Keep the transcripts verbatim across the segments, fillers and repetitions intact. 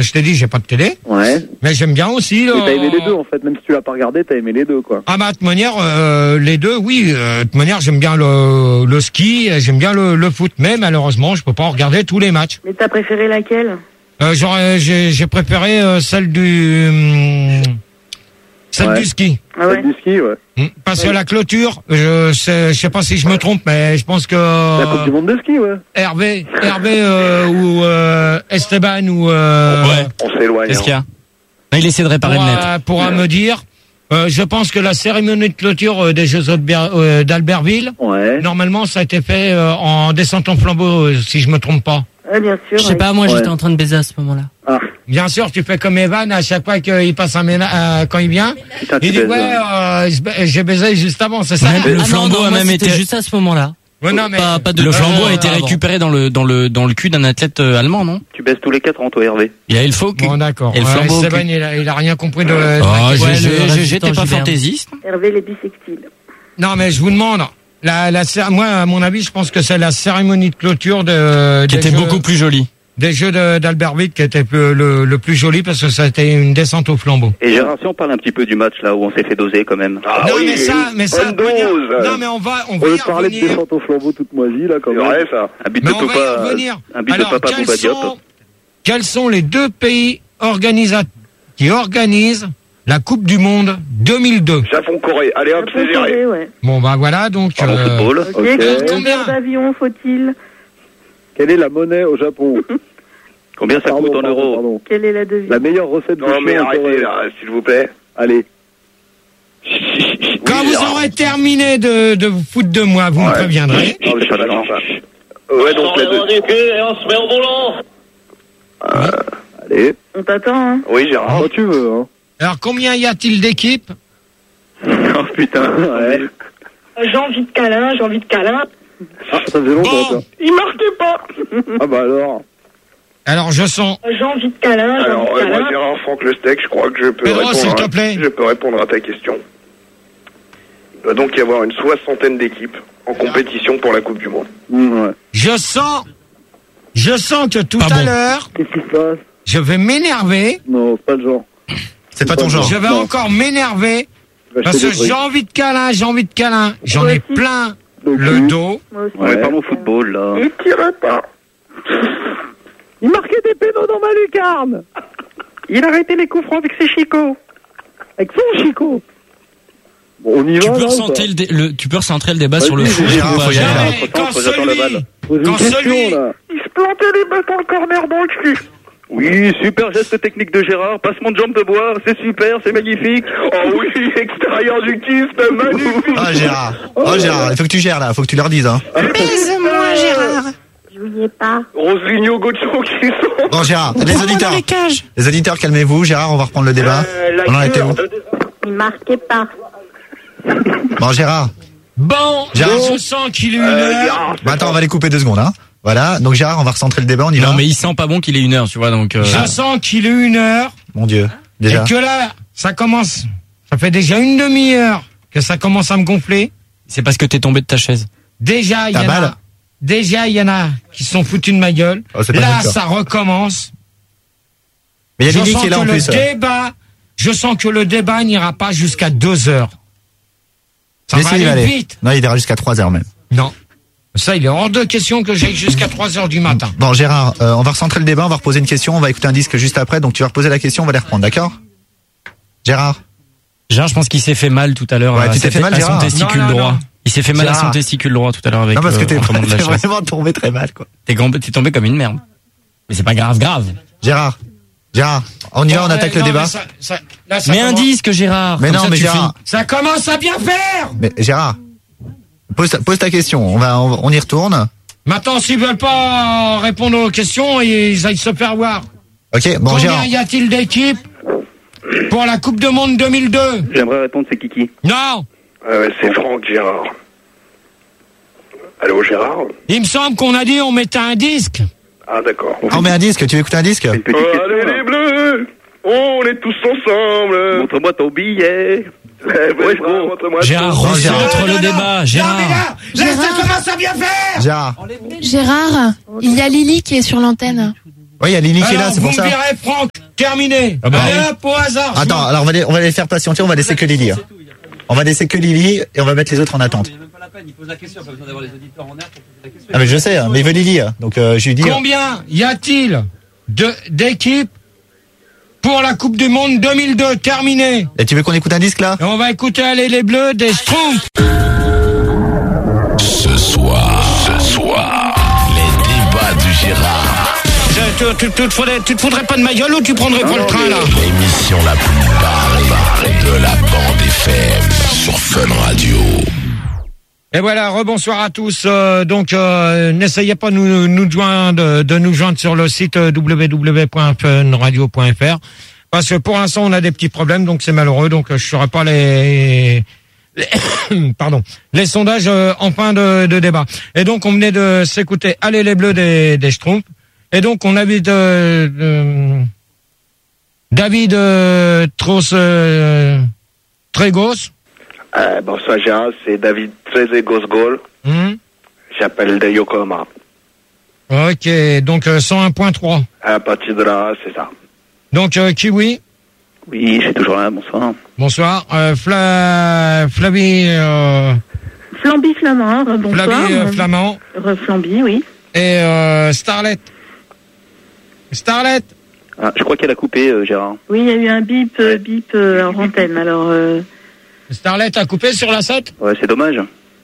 Mais je t'ai dit, j'ai pas de télé. Ouais. Mais j'aime bien aussi. Mais t'as aimé les deux en fait, même si tu l'as pas regardé, t'as aimé les deux quoi. Ah bah de toute manière, euh, les deux, oui. Euh, de toute manière, j'aime bien le, le ski, j'aime bien le, le foot, mais malheureusement, je peux pas regarder tous les matchs. Mais t'as préféré laquelle? Euh, j'aurais, j'ai, j'ai préféré euh, celle du, hum, celle Ouais. du ski. Ah ouais. Celle du ski, ouais. Hum, Parce que la clôture, je sais, je sais pas si je me trompe, mais je pense que La Coupe du Monde de ski, ouais. Hervé, Hervé euh, ou euh, Esteban ou euh, Ouais. On s'éloigne. Qu'est-ce hein. qu'il y a? Non, il essaie de réparer le net. pourra, pourra me dire. Euh, je pense que la cérémonie de clôture euh, des Jeux d'Alber- euh, d'Albertville, Ouais. normalement, ça a été fait euh, en descente en flambeau, euh, si je me trompe pas. Ouais, bien sûr. Je sais ouais. pas, moi Ouais. j'étais en train de baiser à ce moment-là. Ah. Bien sûr, tu fais comme Evan à chaque fois qu'il passe un ménage, euh, quand il vient. Putain, tu Il dit baises, ouais, hein. euh, je- j'ai baisé juste avant, c'est ça? Même le Ah non, flambeau non, a moi, même c'était été. juste à ce moment-là. Ouais, non, mais Pas, pas de Le flambeau euh, a été avant. récupéré dans le dans le dans le cul d'un athlète euh, allemand, non? Tu baisses tous les quatre en toi, Hervé. Il a eu le faux cul. bon, d'accord. Et le Ouais, flambeau au Esteban, cul. il a, il a rien compris de. de Oh, la question. ouais, j'ai- le j'ai- reste du j'étais temps, pas j'y vais, hein. fantaisiste. Hervé les bisextiles. Non, mais je vous demande. La, la, cé- moi, à mon avis, je pense que c'est la cérémonie de clôture de, Qui des était Jeux- beaucoup plus joli. des Jeux de- d'Albertville qui était le, le, le plus joli parce que ça a été une descente au flambeau. Et Gérard, si on parle un petit peu du match là où on s'est fait doser quand même. Ah non, oui, mais ça, mais ça, bonne on peut dire- dose. non, mais on va, on On va veut y parler de revenir. descente au flambeau toute moisie là quand C'est même. vrai ça. Un but Mais de on va y papa. revenir. Un but Alors, de papa quels Bouba Diop. sont, quels sont les deux pays organisateurs qui organisent la Coupe du Monde deux mille deux? Japon-Corée. Allez hop, c'est géré. Japon-Corée, ouais. Bon, bah voilà, donc. Pardon, euh, football. Ok, Ok. combien d'heures d'avion faut-il? Quelle est la monnaie au Japon? Combien ça Pardon, coûte en pardon, euros? pardon. Quelle est la devise? La meilleure recette de Non mais chien en Corée. arrêtez là, s'il vous plaît. Allez. Quand Oui, vous Gérard. aurez terminé de, de vous foutre de moi, vous me Ouais. préviendrez. Non, mais c'est pas grave. Ouais, donc la deux. et on se met au volant. Allez. On t'attend, hein. Oui, Gérard. Quand tu veux, hein. Alors, combien y a-t-il d'équipes? Oh putain. Ouais. J'ai envie de câlin, j'ai envie de câlin. Ah, ça faisait longtemps, Bon. ça. Il marquait pas. Ah bah alors. Alors, je sens. J'ai envie de câlin, j'ai Alors, envie de euh, moi, câlin. Gérard Franck Le Steak, je crois que je peux Pedro, répondre. s'il te à- plaît. Je peux répondre à ta question. Il doit donc y avoir une soixantaine d'équipes en compétition pour la Coupe du Monde. Mmh, ouais. Je sens. Je sens que tout Pas à bon. l'heure, Qu'est-ce qui se passe? je vais m'énerver. Non, c'est pas le genre. C'est pas ton genre. Je vais Non. encore m'énerver. Je vais Parce acheter que des trucs. j'ai envie de câlin, j'ai envie de câlin. J'en ai Moi aussi. plein Le le cul. dos. Moi aussi. Ouais, Ouais. parlons football là. Il tirait pas. Il marquait des pénaux dans ma lucarne. Il a arrêté les coups francs avec ses chicots. Avec son chicot. Bon, on y Tu va, peux, là, ou recentrer pas? le, dé- le- tu peux recentrer le débat Vas-y, sur le foot. Gérard, ou pas, faut y Gérard aller. Jamais, quand Attends, j'attends la celui, balle. Pose une quand question, celui, là. Il se plantait les bâtons le corner dans le cul. Oui, super geste technique de Gérard. Passement de jambe de bois, c'est super, c'est magnifique. Oh oui, extérieur du kyste, magnifique. Ah Gérard, oh Gérard, il faut que tu gères là, faut que tu leur dises hein. baise-moi, Gérard. Jouiez pas. Roseligno Gocho qui sont. Bon Gérard, les auditeurs, les auditeurs calmez-vous, Gérard, on va reprendre le débat. Euh, la On en était cure où? de- Il marquait pas. Bon Gérard, Bon, Gérard. je sens qu'il est une Euh, heure. Gérard, bah, attends on va les couper deux secondes hein. Voilà, donc Gérard on va recentrer le débat, on y va. Non, mais il sent pas bon qu'il ait une heure, tu vois, donc. euh, Je sens qu'il est une heure. Mon Dieu, déjà. Et que là, ça commence. Ça fait déjà une demi-heure que ça commence à me gonfler. C'est parce que t'es tombé de ta chaise. Déjà, il y Ta en balle a. Déjà, il y en a qui se sont foutus de ma gueule. Oh, c'est pas Là, notre ça recommence. Mais il y a Je Lily sens qui est là que en le plus. débat, je sens que le débat n'ira pas jusqu'à deux heures. Ça Mais va si, il va aller aller. vite. Non, il ira jusqu'à trois heures même. Non. Ça, il est hors de question que j'aille jusqu'à trois heures du matin. Bon Gérard, euh, on va recentrer le débat, on va reposer une question, on va écouter un disque juste après, donc tu vas reposer la question, on va les reprendre, d'accord? Gérard? Gérard, je pense qu'il s'est fait mal tout à l'heure. Ouais, à tu t'es sa- fait mal, à son Gérard. testicule Non, non, droit. non. Il s'est fait mal à Gérard. son testicule droit tout à l'heure avec Non parce que le t'es rentrement de la t'es chaise. vraiment tombé très mal quoi. T'es gam- t'es tombé comme une merde. Mais c'est pas grave, grave. Gérard, Gérard, on y va, on Bon, attaque euh, le non, débat. mais ça- ça- là, ça Mais un commence- disque, Gérard. Mais Comme non, ça, mais tu Gérard, Ça commence à bien faire. mais Gérard, pose ta, pose ta question, on va, on, on y retourne. Maintenant, s'ils veulent pas répondre aux questions, ils aillent se faire voir. Ok, bon Combien Gérard. y a-t-il d'équipes pour la Coupe du Monde deux mille deux? J'aimerais répondre, c'est Kiki. Non. Ah ouais, c'est Franck Gérard. Allô Gérard? Il me semble qu'on a dit on mettait un disque. Ah d'accord. Ah, on met un disque, tu veux écouter un disque? Une petite Oh, question. allez là. les bleus, on est tous ensemble. Montre-moi ton billet. Ouais, Ouais, gros, montre-moi Gérard, ton- Bon, Gérard. recentre le débat. Non, Gérard. mais là, là, ça commence à bien faire. Gérard. Gérard, il y a Lily qui est sur l'antenne. Oui, il y a Lily qui est là, Alors, c'est vous pour me ça. direz, Franck, terminé. Ah bah Allez oui. hop, au hasard. Attends, alors on va les, on va les faire patienter, on va laisser que Lily. hein. On va laisser que Lily et on va mettre les autres en attente. Ah mais je sais, hein, mais il veut Lily, hein. donc euh, je lui dis. Combien y a-t-il de d'équipes pour la Coupe du Monde deux mille deux terminée? Et tu veux qu'on écoute un disque là? Et on va écouter Allez les Bleus des Schtroumpfs. Ce soir, ce soir, les débats du Gérard. Tu, tu, tu, te faudrais, tu te foudrais pas de ma gueule ou tu prendrais pas le train là? L'émission la plus barrée de la bande F M sur Fun Radio. Et voilà, rebonsoir à tous. Euh, donc, euh, n'essayez pas de nous, nous joindre, de nous joindre sur le site w w w point fun radio point f r parce que pour l'instant, on a des petits problèmes, donc c'est malheureux. Donc, je ne saurais pas les, les pardon, les sondages euh, en fin de, de débat. Et donc, on venait de s'écouter Allez les Bleus des, des Schtroumpfs. Et donc, on avait de, de David euh, Tros euh, Trégos. Euh, bonsoir Gérard, c'est David Trezegos-Gol. Hum. J'appelle de Yokohama. Ok, donc euh, cent un virgule trois. À partir de là, c'est ça. Donc, euh, Kiwi. Oui, je suis toujours là, bonsoir. Bonsoir. Euh, Fla... Flavie... Euh... Flamby Flamand, bonsoir. Flavie euh, Flamand. Flamby, oui. Et euh, Starlet. Starlet. Ah, je crois qu'elle a coupé, euh, Gérard. Oui, il y a eu un bip, euh, bip euh, en antenne, alors... Euh... Starlet a coupé sur la sept. Ouais, c'est dommage.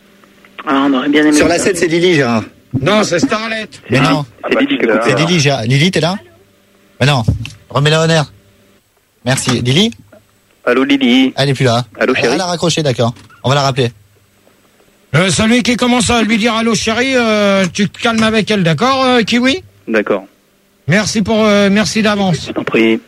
Ah, on aurait bien aimé... Sur la sept, c'est Lily, Gérard. Non, c'est Starlet. Mais non, C'est Lily qui a coupé. c'est Lily, Gérard. Lily, t'es là? Mais non, remets-la en air. Merci. Lily? Allô, Lily. Elle est plus là. Allô, chérie. Elle a raccroché, d'accord. On va la rappeler. Euh, celui qui commence à lui dire allô chérie, euh, tu te calmes avec elle, d'accord, euh, Kiwi? D'accord. Merci pour, euh, merci d'avance. Je t'en prie.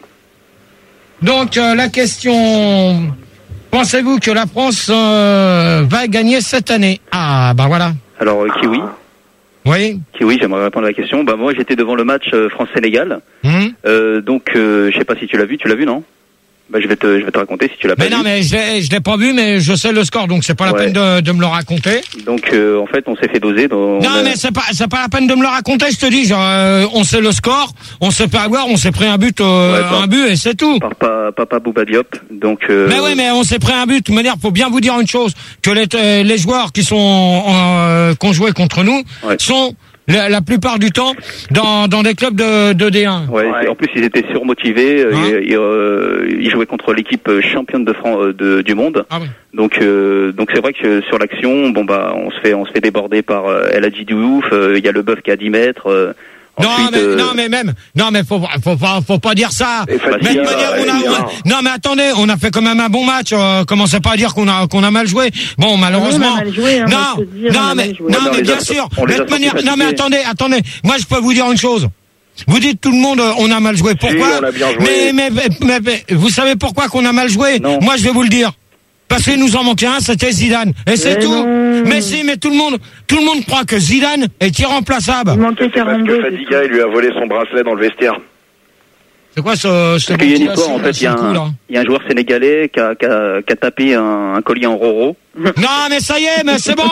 Donc euh, la question, pensez-vous que la France euh, va gagner cette année? Ah bah voilà. Alors, euh, Kiwi. Oui. Kiwi, j'aimerais répondre à la question. Bah, moi, j'étais devant le match euh, France-Sénégal. Hum. Euh, donc, euh, je sais pas si tu l'as vu. Tu l'as vu, non? Bah, je vais te, je vais te raconter si tu l'as pas Mais vu. non, mais je l'ai, je l'ai pas vu, mais je sais le score, donc c'est pas la Ouais. peine de, de me le raconter. Donc, euh, en fait, on s'est fait doser. Dans, Non, on a- mais c'est pas, c'est pas la peine de me le raconter, je te dis. Genre, euh, on sait le score, on s'est fait avoir, on s'est pris un but, euh, Ouais, par- un but et c'est tout. Par pa- Papa Bouba Diop. Donc, euh, Mais oui, mais on s'est pris un but. De toute manière, faut bien vous dire une chose, que les, euh, les joueurs qui sont euh, qui ont joué contre nous Ouais. sont la, la plupart du temps dans, dans des clubs de, de D un. Ouais, Ouais. en plus ils étaient surmotivés. euh, Hein et, et, euh, ils jouaient contre l'équipe championne de France de, du monde. Ah oui. Donc, euh, donc c'est vrai que sur l'action, bon bah, on se fait, on se fait déborder par euh, El Hadji Diouf. euh, Il y a le bœuf qui a dix mètres. euh, Non, ensuite, mais, euh, non, mais même, non, mais faut, faut pas, faut pas dire ça. Et Fatiga, Mais de manière, on a, ouais, bien. on- non, mais attendez, on a fait quand même un bon match. Euh, commencez pas à dire qu'on a, qu'on a mal joué. Bon, malheureusement. on a mal joué, hein, non, moi, je peux te dire, on non, a mais, mal joué. non, Ouais, mais mais on bien les a- sûr. on les De a toute manière, sortis non, mais fatigués. attendez, attendez. Moi, je peux vous dire une chose. Vous dites tout le monde, euh, on a mal joué. Pourquoi? on a bien joué. mais, mais, mais, mais, vous savez pourquoi qu'on a mal joué? Non. Moi, je vais vous le dire. Parce qu'il nous en manquait un, c'était Zidane. Et c'est Mais tout. non. Mais si, mais tout le monde, tout le monde croit que Zidane est irremplaçable. Il manquait C'est parce quarante-deux. que Fatiga, il lui a volé son bracelet dans le vestiaire. C'est quoi ce, ce Parce qu'il y a une ventilation, histoire, en fait, il y, a ce coup, un- là il y a un joueur sénégalais qui a, qui a, qui a tapé un, un collier en roro. Non, mais ça y est, mais c'est bon.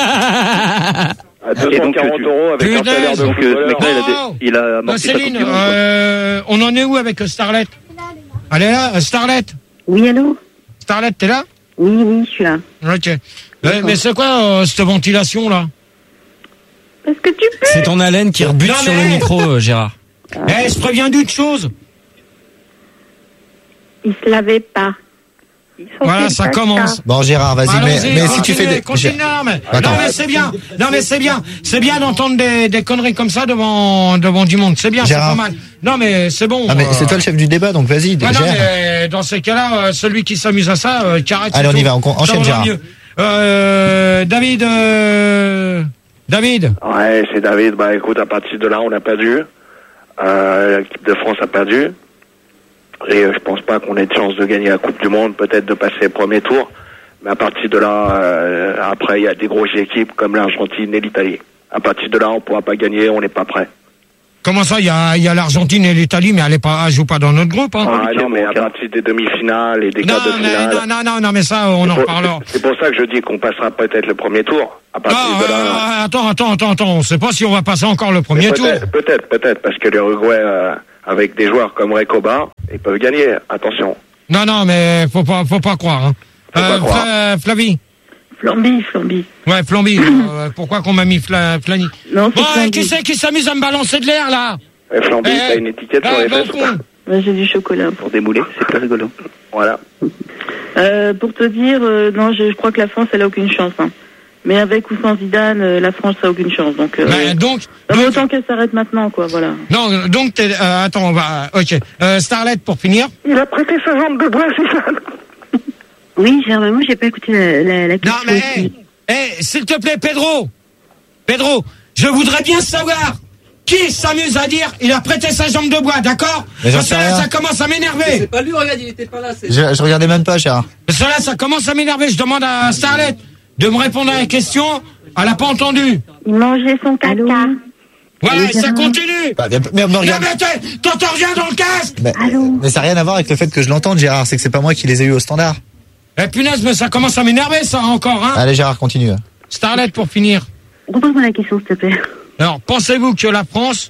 À deux Et cent donc, quarante tu- euros avec un Punaise. salaire de Donc, euh, ce footballeur. mec-là, il a, Oh. dé- il a Euh, amorti sa coupe Céline, du monde. quoi. euh, on en est où avec Starlet? Elle est là, euh, Starlet? Oui, allô? Starlet, t'es là? Oui, oui, je suis là. Ok. Euh, mais c'est quoi euh, cette ventilation là? Parce que tu peux. C'est ton haleine qui rebute Non, sur mais- le micro, euh, Gérard. Eh, je préviens d'une chose. Il se lavait pas. Il sentait Voilà, ça pas commence. Bon, Gérard, vas-y, mais, Allons-y, mais si tu fais continuez, des. continue, non, mais, Attends. non, mais c'est bien. Non, mais c'est bien. C'est bien d'entendre des, des conneries comme ça devant, devant du monde. C'est bien, c'est pas Gérard. mal. Non, mais c'est bon. Ah, mais euh, c'est toi le chef du débat, donc vas-y, Ouais, non, gère. mais dans ces cas-là, euh, celui qui s'amuse à ça, euh, qui arrête. Allez, c'est on y tout. va, on con- Ça enchaîne, va Gérard. mieux. Euh, David, euh, David. Ouais, c'est David. Bah écoute, à partir de là, on a perdu. Euh, L'équipe de France a perdu. Et euh, je pense pas qu'on ait de chance de gagner la Coupe du Monde, peut-être de passer le premier tour. Mais à partir de là, euh, après, il y a des grosses équipes comme l'Argentine et l'Italie. À partir de là, on pourra pas gagner, on n'est pas prêt. Comment ça, il y a, il y a l'Argentine et l'Italie, mais elle est pas, elle joue pas dans notre groupe, hein. Ah non, mais à partir des demi-finales et des Non, quarts de mais, finale. non, non, non, non, mais ça, on en C'est pour- reparlera. C'est pour ça que je dis qu'on passera peut-être le premier tour. À partir Non, de là. euh, attends, attends, attends, attends, on sait pas si on va passer encore le premier tour. Peut-être, peut-être, peut-être, parce que l'Uruguay, euh, avec des joueurs comme Recoba, ils peuvent gagner. Attention. Non, non, mais faut pas, faut pas croire, hein. Faut pas croire. Fla- Flavie. Flamby, Flamby. Ouais, Flamby. euh, pourquoi qu'on m'a mis Fla, Flani? Non, c'est Bon, Flamby. qui c'est qui s'amuse à me balancer de l'air, là? Et Flamby, Eh, t'as une étiquette eh, sur les bon fesses ou pas? con. Ouais, j'ai du chocolat. Pour démouler, c'est pas rigolo. Voilà. Euh, pour te dire, euh, non, je, je crois que la France, elle a aucune chance. Hein. Mais avec ou sans Zidane, euh, la France a aucune chance. Donc, euh, Bah, donc, non, mais donc- autant qu'elle s'arrête maintenant, quoi. Voilà. non, donc, t'es- euh, attends, on va, ok. Euh, Starlet, pour finir. Il a prêté sa jambe de bois, Zidane. Oui, Germain, moi, j'ai pas écouté la, la, la Non, question. mais, hey, hey, s'il te plaît, Pedro. Pedro, je voudrais bien savoir qui s'amuse à dire il a prêté sa jambe de bois, d'accord? Mais j'en Parce que sais là, rien. ça commence à m'énerver. Pas lui, regarde, il était pas là. Je, je regardais même pas, Gérard. Parce que là, ça commence à m'énerver. Je demande à Starlet de me répondre à la question. Elle a pas entendu. Il mangeait son caca. Voilà, et ça continue. Bah, bien- mais, mais Non, regarde. mais t'es- t'entends rien dans le casque. Mais, mais ça n'a rien à voir avec le fait que je l'entende, Gérard. C'est que c'est pas moi qui les ai eu au standard. Eh punaise, mais ça commence à m'énerver, ça, encore, hein. Allez, Gérard, continue. Starlet, pour finir. Repose-moi la question, s'il te plaît. Alors, pensez-vous que la France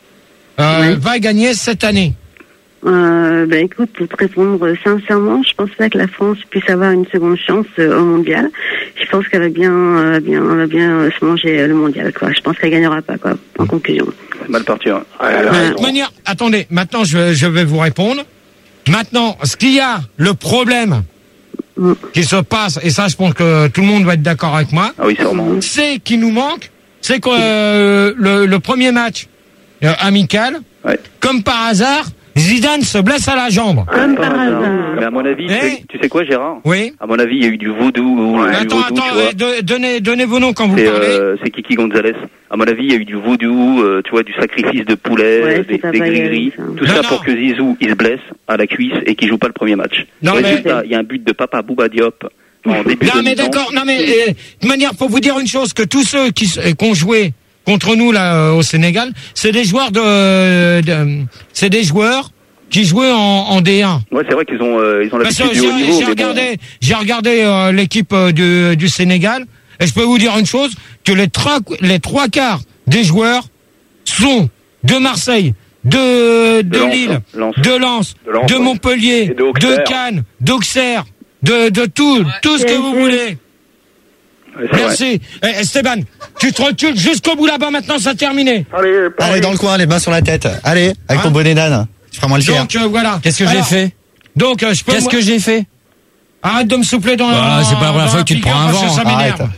euh, va gagner cette année? Euh, bah, écoute, pour te répondre sincèrement, je pense pas que la France puisse avoir une seconde chance euh, au mondial. Je pense qu'elle va bien, euh, bien, elle va bien euh, se manger euh, le mondial, quoi. Je pense qu'elle gagnera pas, quoi. En conclusion. C'est mal parti, hein. De toute manière, attendez, maintenant je, je vais vous répondre. Maintenant, ce qu'il y a, le problème qui se passe, et ça je pense que tout le monde va être d'accord avec moi, Ah oui, sûrement. c'est qu'il nous manque, c'est que euh, le, le premier match euh, amical, Ouais. comme par hasard, Zidane se blesse à la jambe. Comme par hasard. Mais à mon avis, tu Eh sais- tu sais quoi, Gérard? Oui. À mon avis, il y a eu du vaudou. ou du Attends, vaudou, attends, tu vois. euh, de- donnez, donnez vos noms quand vous C'est parlez. euh, c'est Kiki Gonzalez. À mon avis, il y a eu du vaudou, euh, tu vois, du sacrifice de poulet, Ouais, euh, des, c'est pas des vrai, gris-gris. ça. Tout Non, ça non. pour que Zizou, il se blesse à la cuisse et qu'il joue pas le premier match. Non, mais- Résultat, il y a un but de Papa Bouba Diop en début Non de mais mi-temps. d'accord, non mais euh, de toute manière, faut vous dire une chose, que tous ceux qui s- euh, qui ont joué contre nous là euh, au Sénégal, c'est des joueurs de, de c'est des joueurs qui jouaient en, en D un. Ouais, c'est vrai qu'ils ont, euh, ils ont Parce que l'habitude du haut j'ai niveau. j'ai mais regardé, j'ai regardé euh, l'équipe euh, du, du Sénégal et je peux vous dire une chose, que les trois les trois quarts des joueurs sont de Marseille, de de, De Lens, Lille, Lens. de Lens, De Lens, de ouais. Montpellier, Et de Auxerre. de Cannes, d'Auxerre, de de tout, tout ce que vous voulez. bon. Ouais, c'est vrai. Merci. Eh, Esteban, tu te recules jusqu'au bout là-bas, maintenant, c'est terminé. Allez, Paris. Allez, dans le coin, les mains sur la tête. Allez, avec Hein ton bonnet d'âne. Tu feras moins le fier. Donc, euh, voilà. Qu'est-ce que j'ai Alors, fait? Donc, euh, je peux... Qu'est-ce moi- que j'ai fait? Arrête de me souffler dans Bah, dans- c'est pas la première dans fois que tu te figure prends un parce que vent. ça m'énerve. Arrête.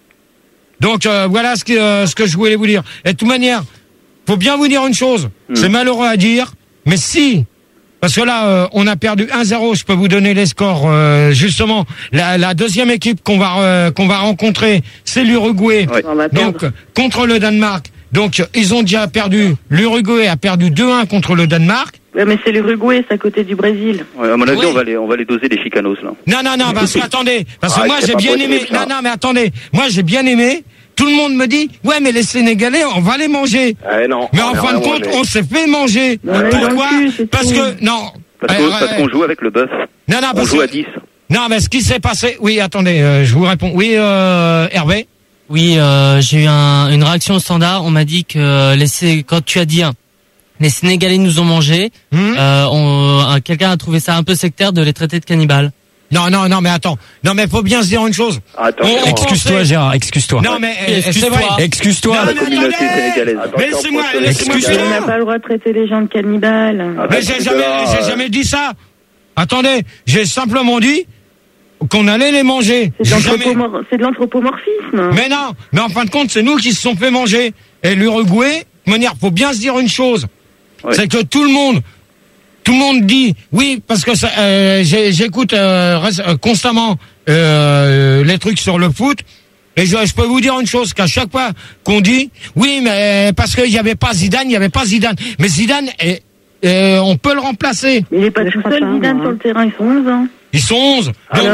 Donc, euh, voilà ce que, euh, ce que je voulais vous dire. Et de toute manière, faut bien vous dire une chose. C'est malheureux à dire, mais si... Parce que là, euh, on a perdu un zéro. Je peux vous donner les scores. euh, justement, la, la deuxième équipe qu'on va euh, qu'on va rencontrer, c'est l'Uruguay. Ouais. On va perdre. Donc, contre le Danemark. Donc, ils ont déjà perdu. L'Uruguay a perdu deux un contre le Danemark. Ouais, mais c'est l'Uruguay, c'est à côté du Brésil. Ouais, à mon avis, Oui. on va les, on va les doser les chicanos là. Non, non, non, parce que, attendez. Parce que Ah, moi, c'est j'ai pas bien possible, aimé. ça. Non, non, mais attendez. Moi, j'ai bien aimé. Tout le monde me dit, ouais, mais les Sénégalais, on va les manger. Eh non. Mais on en est fin de vraiment compte, des- on s'est fait manger. On est dans le Pourquoi? cul, c'est Parce tout. que, non. Parce Euh, qu'on parce euh, qu'on joue avec le bœuf. Non, non, On parce joue que- à dix. Non, mais ce qui s'est passé, oui, attendez, euh, je vous réponds. Oui, euh, Hervé. Oui, euh, j'ai eu un, une réaction au standard. On m'a dit que les, Sé- quand tu as dit hein, les Sénégalais nous ont mangé, Hmm euh, on- un- quelqu'un a trouvé ça un peu sectaire de les traiter de cannibales. Non, non, non, mais attends. Non, mais faut bien se dire une chose. Attention. On- Excuse-toi, Gérard, excuse-toi. Non, mais euh, c'est Excuse-toi. vrai. Excuse-toi. Non, La mais communauté attendez. sénégalaise. Mais Attention, laissez-moi, faut se- laissez-moi Excuse-toi. On n'a finir. pas le droit de traiter les gens de cannibales. Ah, Mais bah, j'ai c'est jamais, là, j'ai euh, jamais dit ça. Attendez, j'ai simplement dit qu'on allait les manger. C'est de J'ai jamais- l'anthropomor- c'est de l'anthropomorphisme. Mais non, mais en fin de compte, c'est nous qui se sont fait manger. Et l'Uruguay, de manière, faut bien se dire une chose. Ouais. C'est que tout le monde, tout le monde dit, oui, parce que ça, euh, j'ai- j'écoute euh, res- euh, constamment euh, les trucs sur le foot. Et je, je peux vous dire une chose, qu'à chaque fois qu'on dit, oui, mais parce qu'il n'y avait pas Zidane, il n'y avait pas Zidane. Mais Zidane, est, euh, on peut le remplacer. Mais il n'est pas Je tout crois seul, pas, Zidane, moi. sur le terrain, ils sont onze ans. Ils sont onze. Donc, Alors, euh,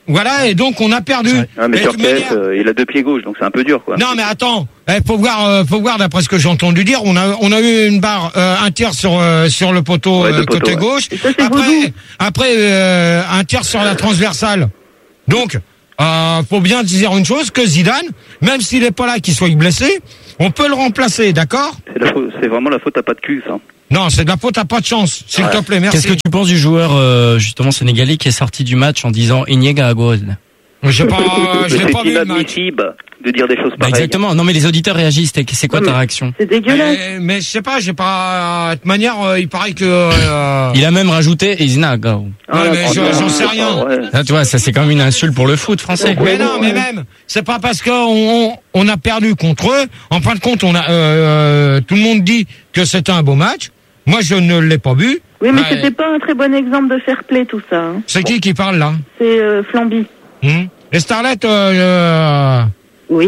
Voilà, et donc on a perdu. Ah, mais Et de sur toute P S, manière- euh, il a deux pieds gauche, donc c'est un peu dur, quoi. Non, mais attends, eh, faut voir, euh, faut voir d'après ce que j'ai entendu dire. On a, on a eu une barre, euh, un tiers sur euh, sur le poteau Ouais, deux euh, poteaux, côté ouais. gauche. Et ça, c'est Après, vaudou. après euh, un tiers sur la transversale. Donc, euh, faut bien dire une chose, que Zidane, même s'il est pas là, qu'il soit blessé, on peut le remplacer, d'accord? C'est, la faute- c'est vraiment la faute à pas de cul, ça. Non, c'est de la faute à pas de chance, s'il te plaît, merci. Qu'est-ce que tu penses du joueur euh, justement sénégalais qui est sorti du match en disant Iniesta à gauche? J'ai pas, euh, je l'ai c'est pas vu le match. inadmissible de dire des choses Bah, pareilles. exactement. Non mais les auditeurs réagissent. T'es- C'est quoi Non, ta mais- réaction? C'est dégueulasse. Mais, mais je sais pas, j'ai pas. De toute manière, euh, il paraît que. Euh, Il a même rajouté Isnaga. Ouais, mais je- j'en sais rien. Ouais. Ah, tu vois, ça c'est quand même une insulte pour le foot français. Mais non, mais même, c'est pas parce qu'on on, on a perdu contre eux. En fin de compte, on a euh, euh, tout le monde dit que c'était un beau match. Moi, je ne l'ai pas vu. Oui, mais Ouais. c'était pas un très bon exemple de fair play, tout ça. hein. C'est qui qui parle là? C'est euh, Flamby. Hmm Et Starlet, euh, Oui.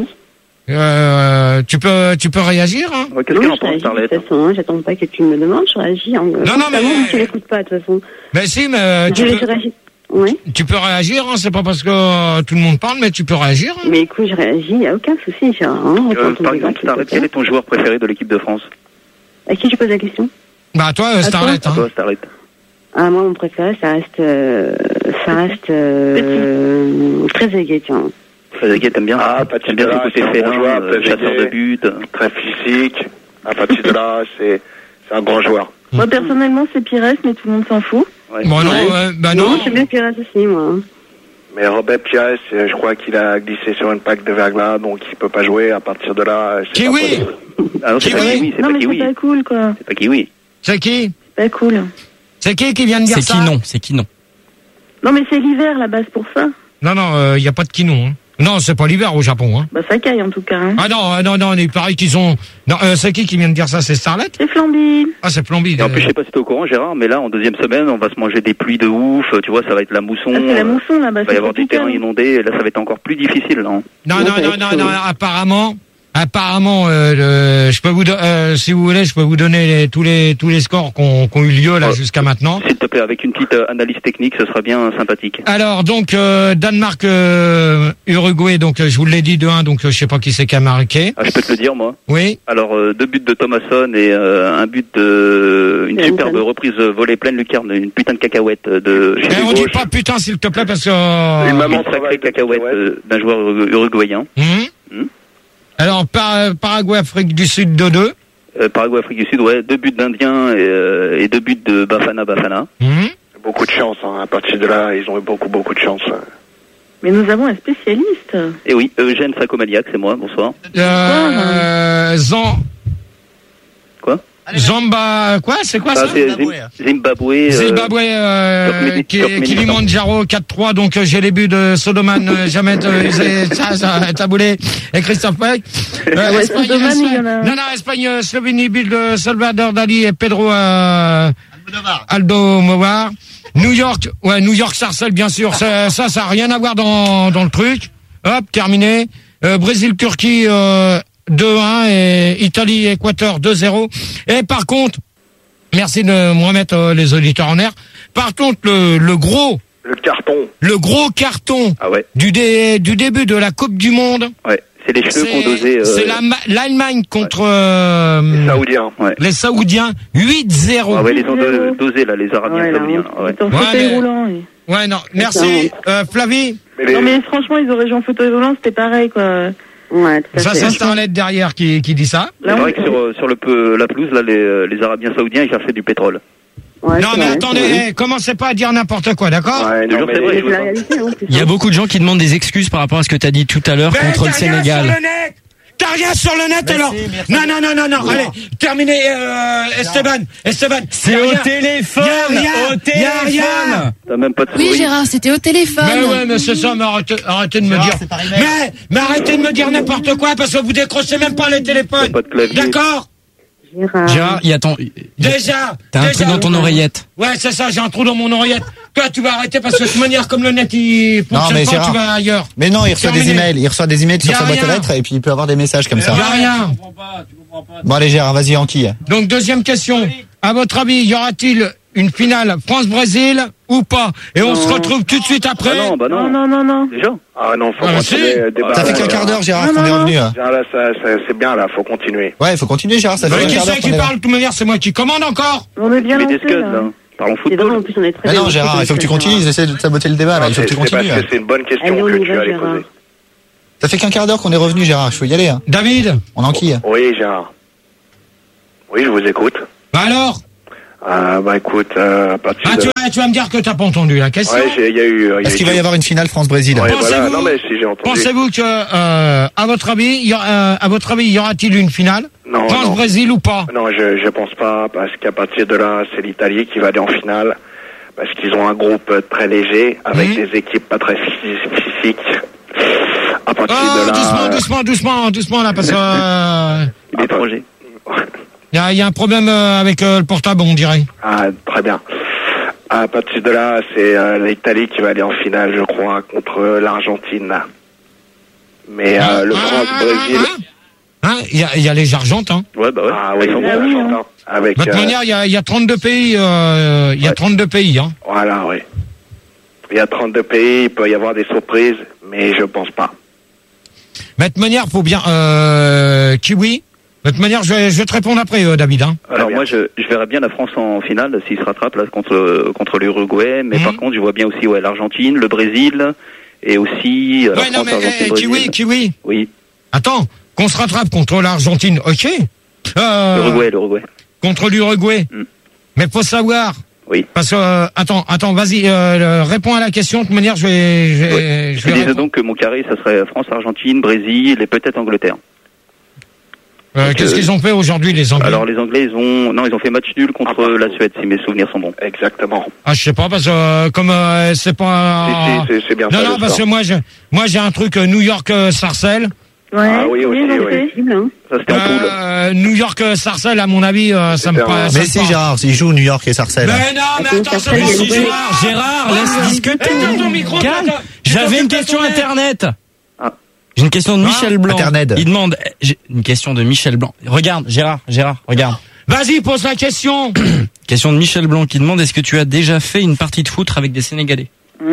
euh, tu peux, tu peux réagir, hein? Ouais, qu'est-ce Non, qu'elle en je pense, réagis, Starlet? de toute façon, hein, j'attends pas que tu me demandes, je réagis. En... non, mais- Moi, tu l'écoutes pas, de toute façon. Mais si, mais Je, tu je peux, réagis. Oui. tu peux réagir, hein? C'est pas parce que euh, tout le monde parle, mais tu peux réagir. Hein? Mais écoute, je réagis, il n'y a aucun souci. J'ai, hein, Euh, par exemple, Starlet, quel est ton joueur préféré de l'équipe de France? À qui tu poses la question? Bah toi, euh, Starlet, À hein? toi, Starlet. Ah, moi, mon préféré, ça reste, euh, ça reste euh, très égaé, tiens. Trezeguet, t'aimes bien? Ah, Patrick T'aimes bien Vieira, son côté c'est un bon félin, joueur, euh, Trezeguet. chasseur de but. Très physique. À partir de là, c'est c'est un grand joueur. Moi, personnellement, c'est Pires, mais tout le monde s'en fout. Ouais. Bon, non, euh, bah non. Non, j'aime bien Pires aussi, moi. Mais Robert Pires, euh, je crois qu'il a glissé sur une plaque de verglas, donc il peut pas jouer. À partir de là, c'est Kiwi! pas possible. Ah non, c'est pas Kiwi. Kiwi, c'est Non, pas mais Kiwi. c'est pas cool, quoi. C'est pas Kiwi. C'est qui? Pas cool. C'est qui qui vient de dire C'est ça? qui non? C'est qui non? Non, mais c'est l'hiver, la base, pour ça. Non, non, il n'y a pas de kinon. Hein. Non, c'est pas l'hiver au Japon. Hein. Bah, ça caille, en tout cas. Hein. Ah non, euh, non, non, il paraît qu'ils ont... Non, euh, c'est qui qui vient de dire ça? C'est Starlet? C'est Flamby. Ah, c'est Plomby. Et en plus, je sais pas si t'es au courant, Gérard, mais là, en deuxième semaine, on va se manger des pluies de ouf. Tu vois, ça va être la mousson. Ah, c'est la euh, mousson, là-bas. Il va y avoir des terrains inondés. Et là, ça va être encore plus difficile, là. hein. Non, non, non, non, non, apparemment... Apparemment, euh, le- je peux vous, do- euh, si vous voulez, je peux vous donner les- tous les tous les scores qui ont qui ont eu lieu là Ouais. jusqu'à maintenant. S'il te plaît, avec une petite euh, analyse technique, ce sera bien sympathique. Alors donc euh, Danemark, euh, Uruguay, donc euh, je vous l'ai dit deux un, donc euh, je sais pas qui c'est qui a marqué. Ah, je peux te le dire, moi. Oui. Alors, euh, deux buts de Thomasson et euh, un but de... Une Et superbe Antoine. reprise volée pleine lucarne, une putain de cacahuète de... Et on dit pas putain s'il te plaît parce que. euh, Une maman Une sacrée travaille de cacahuète cacahuète. euh, d'un joueur uru- uruguayen. hum. Hum. Alors Par- Paraguay, Afrique du Sud deux deux. Euh, Paraguay, Afrique du Sud, ouais. Deux buts d'Indiens et, euh, et deux buts de Bafana Bafana. Hum. Beaucoup de chance. Hein. À partir de là, ils ont eu beaucoup, beaucoup de chance. Mais nous avons un spécialiste. Et oui, Eugène Sacomaniac, c'est moi, bonsoir. Euh, Zan... Quoi Zamba, quoi, c'est quoi ça? Ah, c'est Zim- Zimbabwe. euh, Zimbabwe, euh, Turkménistan- qui, Turkménistan. Kilimanjaro quatre trois, donc euh, j'ai les buts de Sodoman, euh, Jamet, euh, Zé- ça, ça, Taboulé et Christophe Peck. Euh, Ouais, Espagne, Sodoman, Espagne- il y en a- Non, non, Espagne, euh, Slovénie, but de Salvador Dali et Pedro euh, Aldo Movar. New York, ouais, New York Sarcelles, bien sûr, ça, ça, ça a rien à voir dans, dans le truc. Hop, terminé. Euh, Brésil, Turquie, euh, deux un et Italie, Équateur deux zéro. Et par contre, merci de me remettre euh, les auditeurs en air. Par contre, le, le gros, Le carton. le gros carton Ah ouais, du, dé, du début de la Coupe du Monde, ouais. C'est les cheveux qu'on dosé. c'est Euh, c'est la- l'Allemagne contre euh, Les Saoudiens. ouais. les Saoudiens, huit zéro. Ah ouais, les ont do- dosé, là, les Arabiens Ouais, là, saoudiens. là, ouais. c'est en Ouais, fauteuil mais- roulant. oui. Ouais, non, merci. Euh, Flavie, Mais les- Non, mais franchement, ils auraient joué en fauteuil roulant, c'était pareil, quoi. Ouais, tout à ça fait. c'est Starlet derrière qui, qui dit ça. C'est Là, vrai on- que sur, euh, sur le peu, la pelouse, là, les, euh, les Arabiens saoudiens, ils cherchaient du pétrole. Ouais, Non c'est mais vrai, attendez, c'est vrai. eh, commencez pas à dire n'importe quoi, d'accord? Ouais, non, Toujours, mais c'est vrai, les- je C'est la réalité, hein, c'est Il y a ça. beaucoup de gens qui demandent des excuses par rapport à ce que tu as dit tout à l'heure Mais contre le t'as rien Sénégal. sur le net. T'as rien sur le net alors? Non, non, non, non, non, allez, terminez, euh, Esteban, Esteban. C'est Y a au rien. téléphone, Y a rien, au y a rien. téléphone. T'as même pas de souris. Oui, Gérard, c'était au téléphone. Mais ouais, mais c'est ça, mais arrêtez, arrêtez de me dire. Mais, mais arrêtez de me dire n'importe quoi parce que vous décrochez même pas les téléphones. Pas de clavier. D'accord? Gérard. Gérard, il y a ton... Déjà. T'as un déjà, truc dans ton ouais. oreillette. Ouais, c'est ça, j'ai un trou dans mon oreillette. Toi, tu vas arrêter parce que de toute manière, comme le net, il fonctionne mais pas, Gérard. tu vas ailleurs. Mais non, il reçoit des Terminé. emails. Il reçoit des emails Y sur a sa boîte aux rien. lettres et puis il peut avoir des messages comme Y ça. a rien. Bon, allez, Gérard, vas-y, enquille. Donc, deuxième question. À votre avis, y aura-t-il une finale France-Brésil ou pas? Et on Non. se retrouve tout de suite après. Ah non, bah non. Non, non, non, non. Déjà. Ah non, faut Ah, continuer. si. le débat. Ça fait qu'un quart d'heure, Gérard, qu'on est revenu. hein. Là, ça, ça- c'est bien, là, faut continuer. Ouais, il faut continuer, Gérard. Ça fait Mais un qui quart d'heure c'est qu'on qui est là. parle? De toute manière, c'est moi qui commande encore. On est bien Mais des lancé, scuds, là. là. Parlons C'est drôle, football. en plus, on est très Ah bien non, lancé, Gérard, il faut que tu Gérard. continues. Ils essaient de saboter le débat, là. Il faut que tu C'est- c'est continues. parce hein. que c'est une bonne question Allez, on que y tu va, allais Gérard. poser. Ça fait qu'un quart d'heure qu'on est revenu, Gérard. Il faut y aller. hein. David. On enquille. Oui, Gérard. Oui, je vous écoute. Bah alors? Ah, bah écoute, euh, à partir Ah, de... tu, vas- tu vas me dire que t'as pas entendu la question. Ouais, j'ai- il y a eu... il y a Est-ce eu- qu'il va y avoir une finale France-Brésil? Ouais, voilà. Pensez-vous- Non, mais si j'ai entendu. Pensez-vous que, euh, à votre avis, il y aura, euh, à votre avis, y aura-t-il une finale? Non, France-Brésil ou pas? Non, je, je pense pas, parce qu'à partir de là, c'est l'Italie qui va aller en finale, parce qu'ils ont un groupe très léger, avec Mhm. des équipes pas très phys- physiques. À partir Oh, de là... doucement, euh, doucement, doucement, doucement, là, parce que, euh, Il est étranger. y a, y a un problème euh, avec euh, le portable, on dirait. Ah, très bien. À partir de là, c'est euh, l'Italie qui va aller en finale, je crois, contre l'Argentine. Mais euh, le France-Brésil... Hein? Il y a, il y a les Argentins. Ouais, bah ouais. Ah oui, Ils sont les bons. Argentins. Avec, De toute euh, manière, il y a, il y a trente-deux pays, euh, il y a Ouais. trente-deux pays, hein. Voilà, oui. Il y a trente-deux pays, il peut y avoir des surprises, mais je pense pas. Mais de toute manière, faut bien, euh, Kiwi. De toute manière, je vais, je vais te répondre après, euh, David, hein. Alors bien. moi, je, je verrais bien la France en finale s'il se rattrape là contre contre l'Uruguay, mais Mhm. par contre, je vois bien aussi ouais l'Argentine, le Brésil et aussi euh, la Ouais, non, France, mais, Argentine, eh, Brésil. Kiwi, Kiwi. Oui, Attends, qu'on se rattrape contre l'Argentine, ok. Euh, l'Uruguay, l'Uruguay. contre l'Uruguay. Mm. Mais faut savoir. Oui. Parce que, euh, attends, attends, vas-y, euh, réponds à la question. De toute manière, je vais, je vais, Oui. je Je vais disais répondre. donc que mon carré, ça serait France, Argentine, Brésil et peut-être Angleterre. Euh, donc, Qu'est-ce euh, qu'ils ont fait aujourd'hui, les Anglais? Alors les Anglais, ils ont non, ils ont fait match nul contre Ah, la Suède, si mes souvenirs sont bons. Exactement. Ah, je sais pas, parce que, euh, comme, euh, c'est pas... Si, si, c'est- c'est bien non, ça, non, le parce que score. moi, je, moi, j'ai un truc, euh, New York, euh, Sarcelles. Ouais, Ah oui, aussi, donc oui. c'est- Possible, hein. Ça c'était en poule. Euh, New York, euh, Sarcelles, à mon avis, euh, ça me C'était un- paraît... ça Mais me si, parle. Gérard, s'il joue New York et Sarcelles. Mais non, mais Attends, attends, ça c'est fait bon, des si bruits. Gérard, Gérard, laisse discuter. Éteins ton micro, Calme. toi, tu J'avais t'occupes une de question ton air. internet. Ah. J'ai une question de Hein Michel Blanc. Internet. Il demande, j'ai une question de Michel Blanc. Regarde, Gérard, Gérard, regarde. Vas-y, pose la question. Question de Michel Blanc qui demande, est-ce que tu as déjà fait une partie de foot avec des Sénégalais?